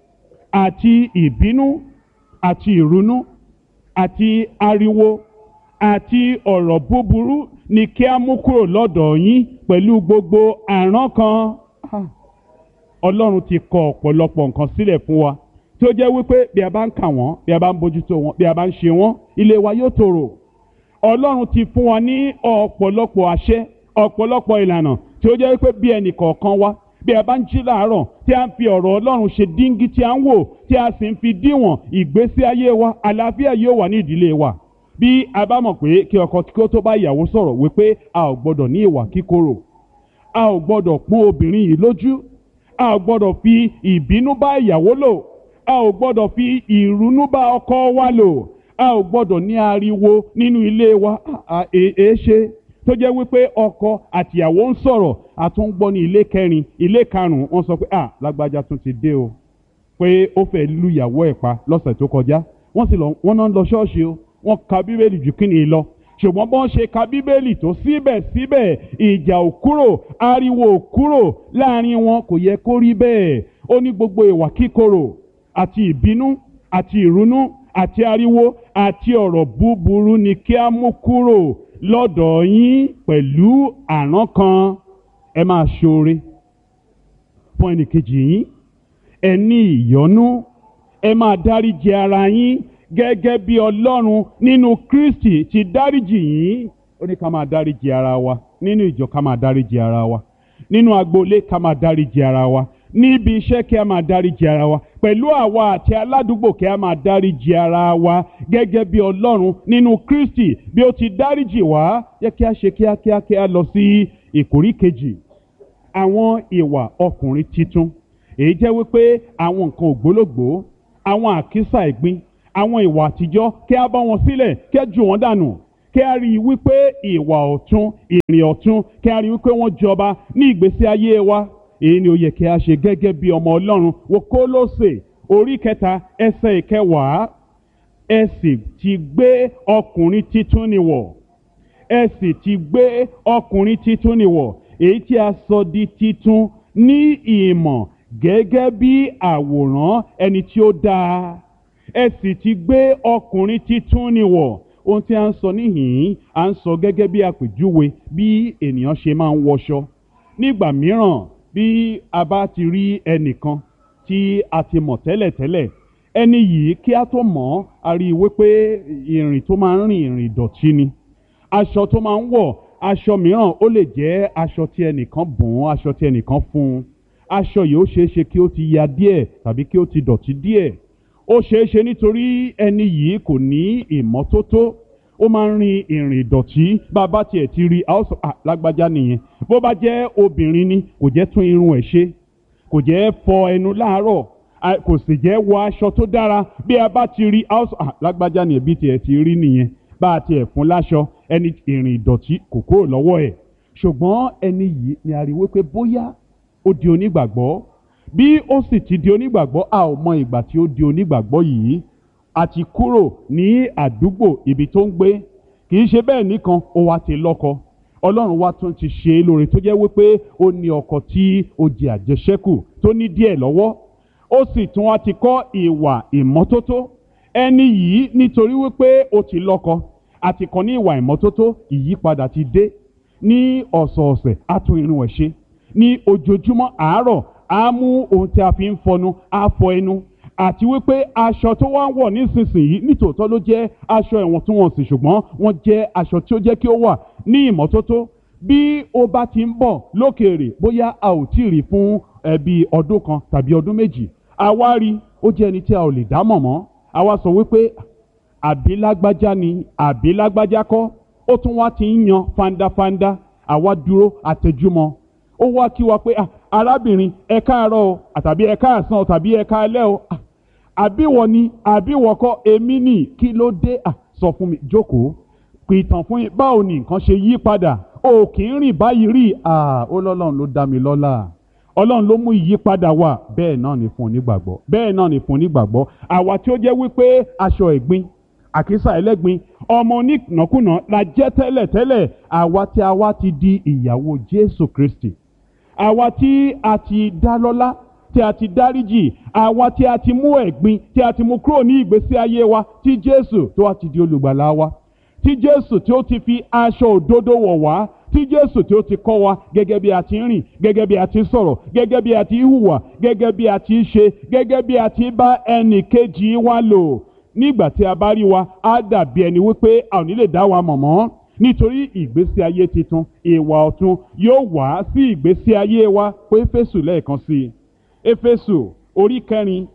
àti ìbínú àti ìrunú àti ariwo àti ọ̀rọ̀ búburú ni kí a mú kúrò lọ́dọ̀ yín pẹ̀lú gbogbo àrankàn. Ọlọ́run ti kọ ọ̀pọ̀lọpọ̀ nǹkan sílẹ̀ fún wa tí ó jẹ́ wípé bí a bá ń kà wọ́n, bí a bá ń bójútó wọn, bí a bá ń ṣe wọ́n, ilé wa yóò tòrò. Ọlọ́run ti fún wa ní ọ̀pọ̀lọpọ̀ àṣẹ, ọ̀pọ̀lọpọ̀ ìlànà tí ó jẹ́ wípé bí ẹnì kọ̀ọ̀kan wa, bí a bá ń jí láàárọ̀ tí a ń fi ọ̀rọ̀ Ọlọ́run ṣe díngí tí a ń wò, tí a sì ń fi díwọ̀n ìgbésí ayé wa, àlàáfíà yóò wà ní ìdílé wa. Bí a bá mọ̀ pé kí ọkọ kí ó tó bá ìyàwó sọ̀rọ̀ wípé a ò gbọ́dọ̀ ní ìwà kíkorò, a ò gbọ́dọ̀ pọ́n obìnrin yìí lójú, a ò gbọ́dọ̀ fi ìbínú bá ìyàwó lò, a ò gbọ́dọ̀ fi ìrunú bá ọkọ wa lò, a ò gbọ́dọ̀ ní ariwo nínú ilé wa. Ṣe tó jẹ́ wípé ọkọ àtìyàwó ń sọ̀rọ̀, a tún gbọ́ ní ilé kẹrin, ilé karùn-ún, wọ́n sọ pé lágbájá tún ti dé o, pé ó fẹ́ lu ìyàwó ẹ̀ pa lọ́sẹ̀ tó kọjá. Wọ́n náà ń lọ ṣọ́ọ̀ṣì o, wọ́n ka bíbélì jù kí ni lọ. Ṣùgbọ́n bọ́n ṣe ka bíbélì tó síbẹ̀síbẹ̀ ìjà ò kúrò, ariwo ò kúrò láàrin wọn, kò yẹ kó rí bẹ́ẹ̀. Ó ní gbogbo ìwà kíkorò àti ìbínú àti ìrunú àti ariwo àti ọ̀rọ̀ búburú ni kí a mú kúrò lọ́dọ̀ yín pẹ̀lú àrankàn. Ẹ máa ṣoore fún ẹnìkejì yín, ẹ ní ìyọ́nú, ẹ máa dáríjì ara yín gẹ́gẹ́ bí Ọlọ́run nínú Kristi ti dáríjì yín. Ó ní ká máa dáríjì ara wa, nínú ìjọ ká máa dáríjì ara wa, nínú agboolé ká máa dáríjì ara wa, níbi iṣẹ́ kí a máa dáríjì ara wa, pẹ̀lú àwa àti aládùúgbò kí a máa dáríjì ara wa gẹ́gẹ́ bí Ọlọ́run nínú Kristi bí ó ti dáríjì wá. Yẹ kí a ṣe kíákíá kí a lọ sí ìkórí kejì, àwọn ìwà ọkùnrin titun. èyí jẹ́ wípé àwọn nǹkan ògbólógbòó, àwọn àkísà ẹ̀gbin, àwọn ìwà àtijọ́ kí a bá wọn sílẹ̀, kí a jù wọ́n dànù, kí a rí i wípé ìwà ọ̀tun, ìrìn ọ̀tun, kí a rí i wípé wọ́n jọba ní ìgbésí ayé wa. Èyí ni ó yẹ kí a ṣe gẹ́gẹ́ bí ọmọ Ọlọ́run. Wo Kólósè orí 3 ẹsẹ̀ 10. Ẹ sì ti gbé ọkùnrin titun ni wọ̀. Ẹ sì ti gbé ọkùnrin titun ni wọ̀, èyí tí a sọ di titun ní ìmọ̀ gẹ́gẹ́ bí àwòrán ẹni tí ó dáa. Ẹ sì ti gbé ọkùnrin titun ni wọ̀. Ohun tí a ń sọ níhìn-ín, a ń sọ gẹ́gẹ́ bí àpèjúwe bí ènìyàn ṣe máa ń wọṣọ. Nígbà mìíràn, bí a bá ti rí ẹnìkan tí a ti mọ̀ tẹ́lẹ̀tẹ́lẹ̀, ẹni yìí kí a tó mọ̀, a rí i wípé ìrìn tó máa ń rìn ìrìn ìdọ̀tí ni. Aṣọ tó máa ń wọ̀, aṣọ mìíràn ó lè jẹ́ aṣọ tí ẹnìkan bùn, aṣọ tí ẹnìkan fún un. Aṣọ yìí ó ṣeé ṣe kí ó ti ya díẹ̀ tàbí kí ó ti dọ̀tí díẹ̀. Ó ṣeé ṣe nítorí ẹni yìí kò ní ìmọ́tótó, ó máa ń rin ìrìn ìdọ̀tí. Bàbá tiẹ̀ ti rí, a ó sọ lágbájá nìyẹn. Bó bá jẹ́ obìnrin ni, kò jẹ́ tún irun ẹ̀ ṣe, kò jẹ́ fọ ẹnu láàárọ̀, kò sì jẹ́ wọ aṣọ tó dára. Bí a bá ti rí, a ó sọ lágbájá nìyẹn, bí tiẹ̀ ti rí nìyẹn. Bá a tiẹ̀ fún láṣọ, ẹni ìrìn ìdọ̀tí kò kúrò lọ́wọ́ ẹ̀. Ṣùgbọ́n ẹni yìí ni a rí wípé bóyá ó di onígbàgbọ́. Bí ó sì ti di onígbàgbọ́, a ò mọ ìgbà tí ó di onígbàgbọ́ yìí. A ti kúrò ní àdúgbò ibi tó ń gbé. Kì í ṣe bẹ́ẹ̀ nìkan, ó wá ti lọ́kọ. Ọlọ́run wá tún ti ṣe é lóore tó jẹ́ wípé ó ní ọkọ tí ó jẹ àjẹṣẹ́kù tó ní díẹ̀ lọ́wọ́. Ó sì tún wá ti kọ́ ìwà ìmọ́tótó. Ẹni yìí nítorí wípé ó ti lọ́kọ, àti kọ́ ní ìwà ìmọ́tótó, ìyípadà ti dé. Ní ọ̀sọ̀ọ̀sẹ̀ á tún irun ẹ̀ ṣe. Ní ojoojúmọ́ àárọ̀ á mú ohun tí a fi ń fọnu, á fọ ẹnu. Àti wípé aṣọ tó wá ń wọ̀ nísinsìnyí nítòótọ́ ló jẹ́ aṣọ ìwọ̀ntúnwọ̀nsì, ṣùgbọ́n wọ́n jẹ́ aṣọ tí ó jẹ́ kí ó wà ní ìmọ́tótó. Bí ó bá ti ń bọ̀ lókèèrè, bóyá a ò tí ì rí fún bí ọdún kan tàbí ọdún méjì, a wá rí ó jẹ́ ẹni tí a ò lè dá mọ̀ mọ́. A wá sọ wípé àbí lágbájá ni àbí lágbájá kọ́. Ó tún wá ti ń yan fandafanda. Àwa dúró àtẹjúmọ́. Ó wá kí wa pé arábìnrin, ẹ káàárọ̀ o, àtàbí ẹ káàsán o, tàbí ẹ káalẹ́ o. Àbí wọ ni àbí wọ kọ́, èmi ni, kí ló dé? Sọ fún mi, jókòó, pìtàn fún yín, báwo ni nǹkan ṣe yí padà? O kì í rìn báyìí rí. Ó lọ́lọ́run ló dá mi lọ́lá. Ọlọ́run ló mú ìyípadà wá. Bẹ́ẹ̀ náà ni fún onígbàgbọ́. Bẹ́ẹ̀ náà ni fún onígbàgbọ́. Àwa tí ó jẹ́ wípé aṣọ ẹ̀gbin, àkísà ẹlẹ́gbin, ọmọ onínàkúnà la jẹ́ tẹ́lẹ̀tẹ́lẹ̀. Àwa tí a wá ti di ìyàwó Jésù Kristi. Àwa tí a ti dá lọ́lá, tí a ti dáríjì, àwa tí a ti mú ẹ̀gbin, tí a ti mú kúrò ní ìgbésí ayé wa, tí Jésù tó wá ti di olùgbàlà wa, tí Jésù tí ó ti fi aṣọ òdodo wọ̀ wá, tí Jésù tí ó ti kọ́ wa gẹ́gẹ́ bí a ti ń rìn, gẹ́gẹ́ bí a ti ń sọ̀rọ̀, gẹ́gẹ́ bí a ti ń hùwà, gẹ́gẹ́ bí a ti ń ṣe, gẹ́gẹ́ bí a ti bá ẹnì kejì wa lò. Nígbà tí a bá rí wa, á dàbí ẹni wípé a ò ní lè dá wa mọ̀ mọ́. Nítorí ìgbésí ayé titun, ìwà ọ̀tun yóò wá sí ìgbésí ayé wa. Pé Éfésù lẹ́ẹ̀kan sí i. Éfésù orí 4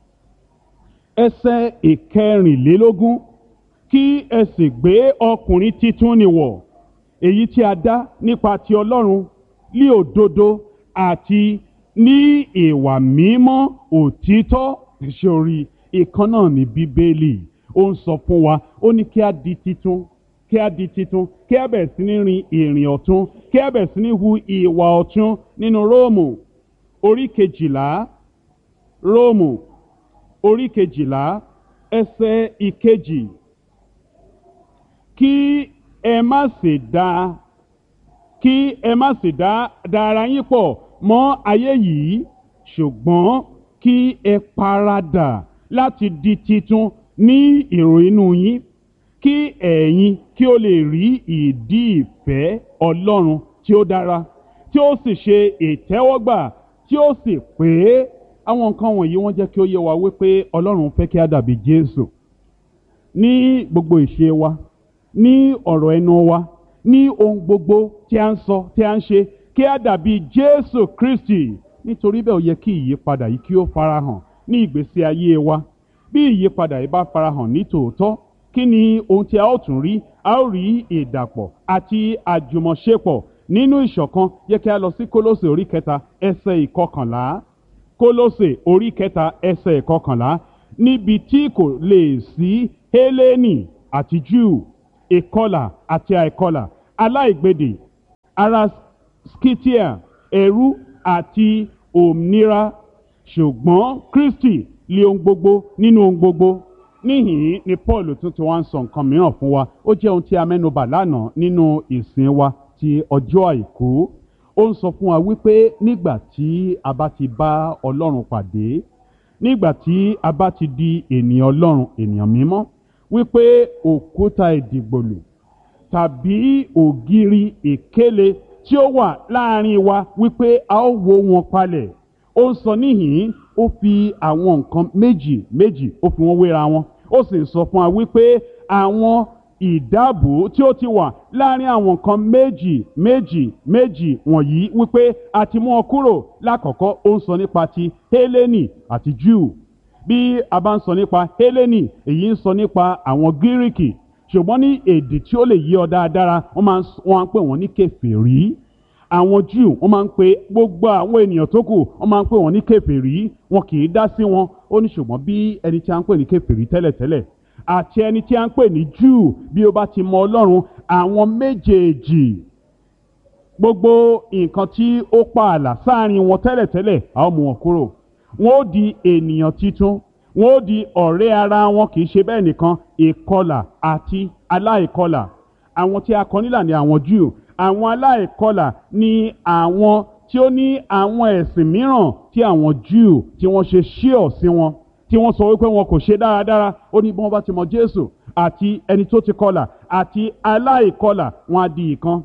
ẹsẹ̀ 14. Kí ẹ sì gbé ọkùnrin titun ni wọ̀, èyí tí a dá nípa ti Ọlọ́run ní òdodo àti ní ìwà mímọ́ òtítọ́. Ìṣòrí ìkan náà ní Bíbélì. Ó ń sọ fún wa, ó ní kí a di titun, kí a di titun, kí a bẹ̀rẹ̀ sí ní rin ìrìn ọ̀tun, kí a bẹ̀rẹ̀ sí ní hu ìwà ọ̀tun. Nínú Róòmù orí 12, Róòmù orí 12 ẹsẹ̀ 2. Kí ẹ má sì dá ara yín pọ̀ mọ́ ayé yìí, ṣùgbọ́n kí ẹ paradà láti di titun ní èrò inú yín, kí ẹ̀yin kí ó lè rí ìdí ìfẹ́ Ọlọ́run tí ó dára, tí ó sì ṣe ìtẹ́wọ́gbà, tí ó sì pé. Àwọn nǹkan wọ̀nyí wọ́n jẹ́ kí ó yé wa wípé Ọlọ́run fẹ́ kí a dàbí Jésù ní gbogbo ìṣe wa, ní ọ̀rọ̀ ẹnu wa, ní ohun gbogbo tí a ń sọ, tí a ń ṣe, kí a dàbí Jésù Kristi. Nítorí bẹ́ẹ̀ ó yẹ kí ìyípadà yìí kí ó farahàn ní ìgbésí ayé wa. Bí ìyípadà yìí bá farahàn ní tòótọ́, kí ni ohun tí a ó tún rí? A ó rí ìdàpọ̀ àti àjùmọ̀ṣepọ̀ nínú ìṣọ̀kan. Yẹ kí a lọ sí Kólósè orí 3 ẹsẹ̀ 11. Kólósè orí kẹta ẹsẹ̀ kọkànlá, níbi tí kò lè sí Hélénì àti Júù, ìkọlà àti àìkọlà, aláìgbèdè, ará Scythia, ẹrú àti òmìnira, ṣùgbọ́n Kristi lé ohun gbogbo nínú ohun gbogbo. Níhìn ni Paul tún ti wá ń sọ nǹkan mìíràn fún wa. Ó jẹ́ ohun tí a mẹ́nubà lánàá nínú ìsìn wa ti ọjọ́ àìkú. Ó ń sọ fún wa wípé nígbà tí a bá ti bá Ọlọ́run pàdé, nígbà tí a bá ti di ènìyàn Ọlọ́run, ènìyàn mímọ́, wípé òkúta ìdìgbòlù tàbí ògiri ìkélé tí ó wà láàrin wa wípé a ó wó wọn palẹ̀. Ó ń sọ níhìn, ó fi àwọn nǹkan méjì ó fi wọ́n wéra wọn. Ó sì sọ fún wa wípé àwọn ìdábò tí ó ti wà láàrin àwọn nǹkan méjì wọ̀nyí wípé a ti mú wọn kúrò. Lákọ̀ọ́kọ́ ó ń sọ nípa ti Hélénì àti Júù. Bí a bá ń sọ nípa Hélénì, èyí ń sọ nípa àwọn Gíríkì, ṣùgbọ́n ní èdè tí ó lè yí ọ dáadáa wọ́n máa ń pè wọ́n ní kèfèrí. Àwọn Júù wọ́n máa ń pe gbogbo àwọn ènìyàn tó kù, wọ́n máa ń pè wọ́n ní kèfèrí, wọn kì í dá sí wọn. Ó ní ṣùgbọ́n bí ẹni tí a ń pè ní kèfèrí tẹ́lẹ̀tẹ́lẹ̀ àti ẹni tí a ń pè ní Júù, bí ó bá ti mọ Ọlọ́run, àwọn méjèèjì, gbogbo nǹkan tí ó pa ààlà sáàrin wọn tẹ́lẹ̀tẹ́lẹ̀, a ó mú wọn kúrò. Wọn ó di ènìyàn titun, wọn ó di ọ̀rẹ́ ara wọn. Kì í ṣe bẹ́ẹ̀ nìkan, ìkọlà àti aláìkọlà. Àwọn tí a kọ nílà ni àwọn Júù, àwọn aláìkọlà ni àwọn tí ó ní àwọn ẹ̀sìn mìíràn tí àwọn Júù tí wọ́n ṣe ṣíọ̀ sí wọn, tí wọ́n sọ wípé wọn kò ṣe dáradára. Ó ní bí wọ́n bá ti mọ Jésù àti ẹni tó ti kọlà àti aláìkọlà, wọn á di ìkan.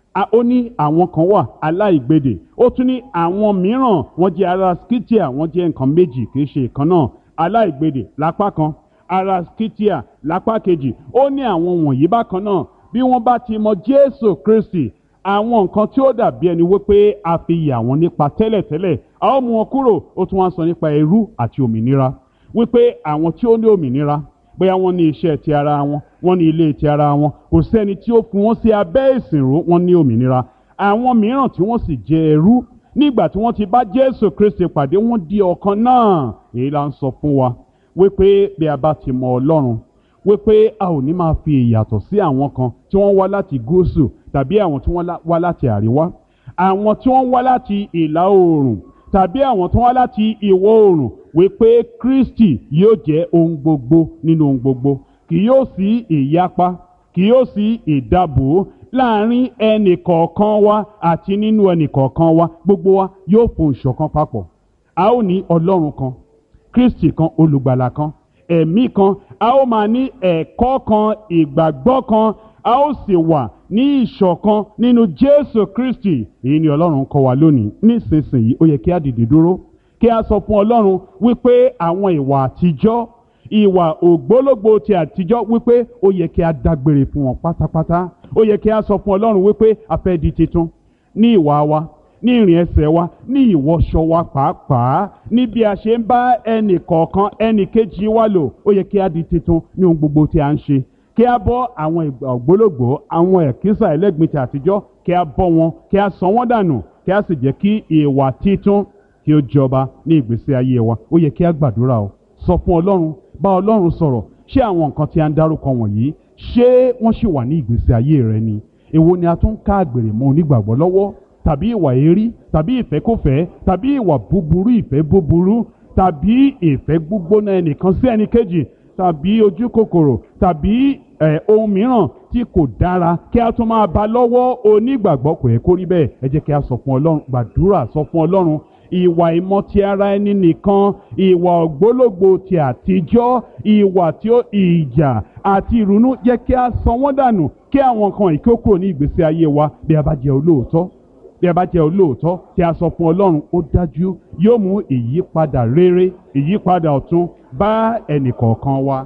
Ó ní àwọn kan wà aláìgbèdè, ó tún ní àwọn mìíràn wọ́n jẹ́ ará Scythia, wọ́n jẹ́ nǹkan méjì kì í ṣe ìkan náà. Aláìgbèdè lápá kan, ará Scythia lápá kejì. Ó ní àwọn wọ̀nyí bákan náà, bí wọ́n bá ti mọ Jésù Kristi, àwọn nǹkan tí ó dàbí ẹni wípé a fi yà wọ́n nípa tẹ́lẹ̀tẹ́lẹ̀, a ó mú wọn kúrò. Ó tún wá sọ nípa ẹrú àti òmìnira, wípé àwọn tí ó ní òmìnira, bóyá wọ́n ní iṣẹ́ ti ara wọn, wọ́n ní ilé ti ara wọn, kò sẹ́ni tí ó fi wọ́n sí abẹ́ ìsìnrú, wọ́n ní òmìnira. Àwọn mìíràn tí wọ́n sì jẹ́ ẹrú, nígbà tí wọ́n ti bá Jésù Kristi pàdé, wọ́n di ọ̀kan náà. Èyí la ń sọ fún wa wípé bí a bá ti mọ Ọlọ́run, wípé a ò ní máa fi ìyàtọ̀ sí àwọn kan tí wọ́n wá láti gúúsù tàbí àwọn tí wọ́n wá láti àríwá, àwọn tí wọ́n wá láti ìlà oòrùn tàbí àwọn tí wọ́n wá láti ìwọ̀ oòrùn, wípé Kristi yóò jẹ́ ohun gbogbo nínú ohun gbogbo. Kì yóò sí ìyapa, kì yóò sí ìdàbò láàrin ẹnì kọ̀ọ̀kan wa àti nínú ẹnì kọ̀ọ̀kan wa. Gbogbo wa yóò fohùn ṣọ̀kan papọ̀. A ó ní Ọlọ́run kan, Kristi kan, olùgbàlà kan, ẹ̀mí kan. A ó máa ní ẹ̀kọ́ kan, ìgbàgbọ́ kan. A ó sì wà ní ìṣọ̀kan nínú Jésù Kristi. Èyí ni Ọlọ́run kọ́ wa lónìí. Nísinsìnyí ó yẹ kí a dìde dúró, kí a sọ fún Ọlọ́run wípé àwọn ìwà àtijọ́, ìwà ògbólógbò ti àtijọ́, wípé ó yẹ kí a dágbére fún wọn pátápátá. Ó yẹ kí a sọ fún Ọlọ́run wípé a fẹ́ di titun ní ìwà wa, ní ìrìn ẹsẹ̀ wa, ní ìwọṣọ wa pàápàá, ní bí a ṣe ń bá ẹnì kọ̀ọ̀kan ẹnì kejì wa lò. Ó yẹ kí a di titun ní ohun gbogbo tí a ń ṣe, kí a bọ́ àwọn ògbólógbò, àwọn ẹ̀kísà ẹlẹ́gbin ti àtijọ́, kí a bọ́ wọn, kí a sọ wọ́n dànù, kí a sì jẹ́ kí ìwà titun kí ó jọba ní ìgbésí ayé wa. Ó yẹ kí a gbàdúrà o, sọ fún Ọlọ́run, bá Ọlọ́run sọ̀rọ̀. Ṣé àwọn nǹkan tí a ń dárúkọ wọ̀nyí, ṣé wọ́n ṣì wà ní ìgbésí ayé rẹ ni? Èwo ni a tún ká àgbèrè mọ́ onígbàgbọ́ lọ́wọ́, tàbí ìwà èérí, tàbí ìfẹ́kúfẹ̀ẹ́, tàbí ìwà búburú, ìfẹ́ búburú, tàbí ìfẹ́ gbígbóná ẹnìkan sí ẹnìkejì, tàbí ojú kòkòrò, tàbí ohun mìíràn tí kò dára kí a tún máa bá lọ́wọ́ onígbàgbọ́? Kò yẹ kó rí bẹ́ẹ̀. Ẹ jẹ́ kí a sọ fún Ọlọ́run, gbàdúrà, sọ fún Ọlọ́run. Ìwà ìmọ̀ ti ara ẹni nìkan, ìwà ògbólógbò ti àtijọ́, ìwà tí ó ìjà àti ìrunú, jẹ́ kí a sọ wọ́n dànù, kí àwọn nǹkan ìkókò ní ìgbésí ayé wa. Bí a bá jẹ́ olóòótọ́, bí a bá jẹ́ olóòótọ́, tí a sọ fún Ọlọ́run, ó dájú yóò mú ìyípadà rere, ìyípadà ọ̀tun bá ẹnì kọ̀ọ̀kan wa.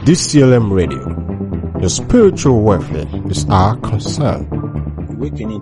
DCLM Radio. Your spiritual welfare is our concern. Ìwé kìíní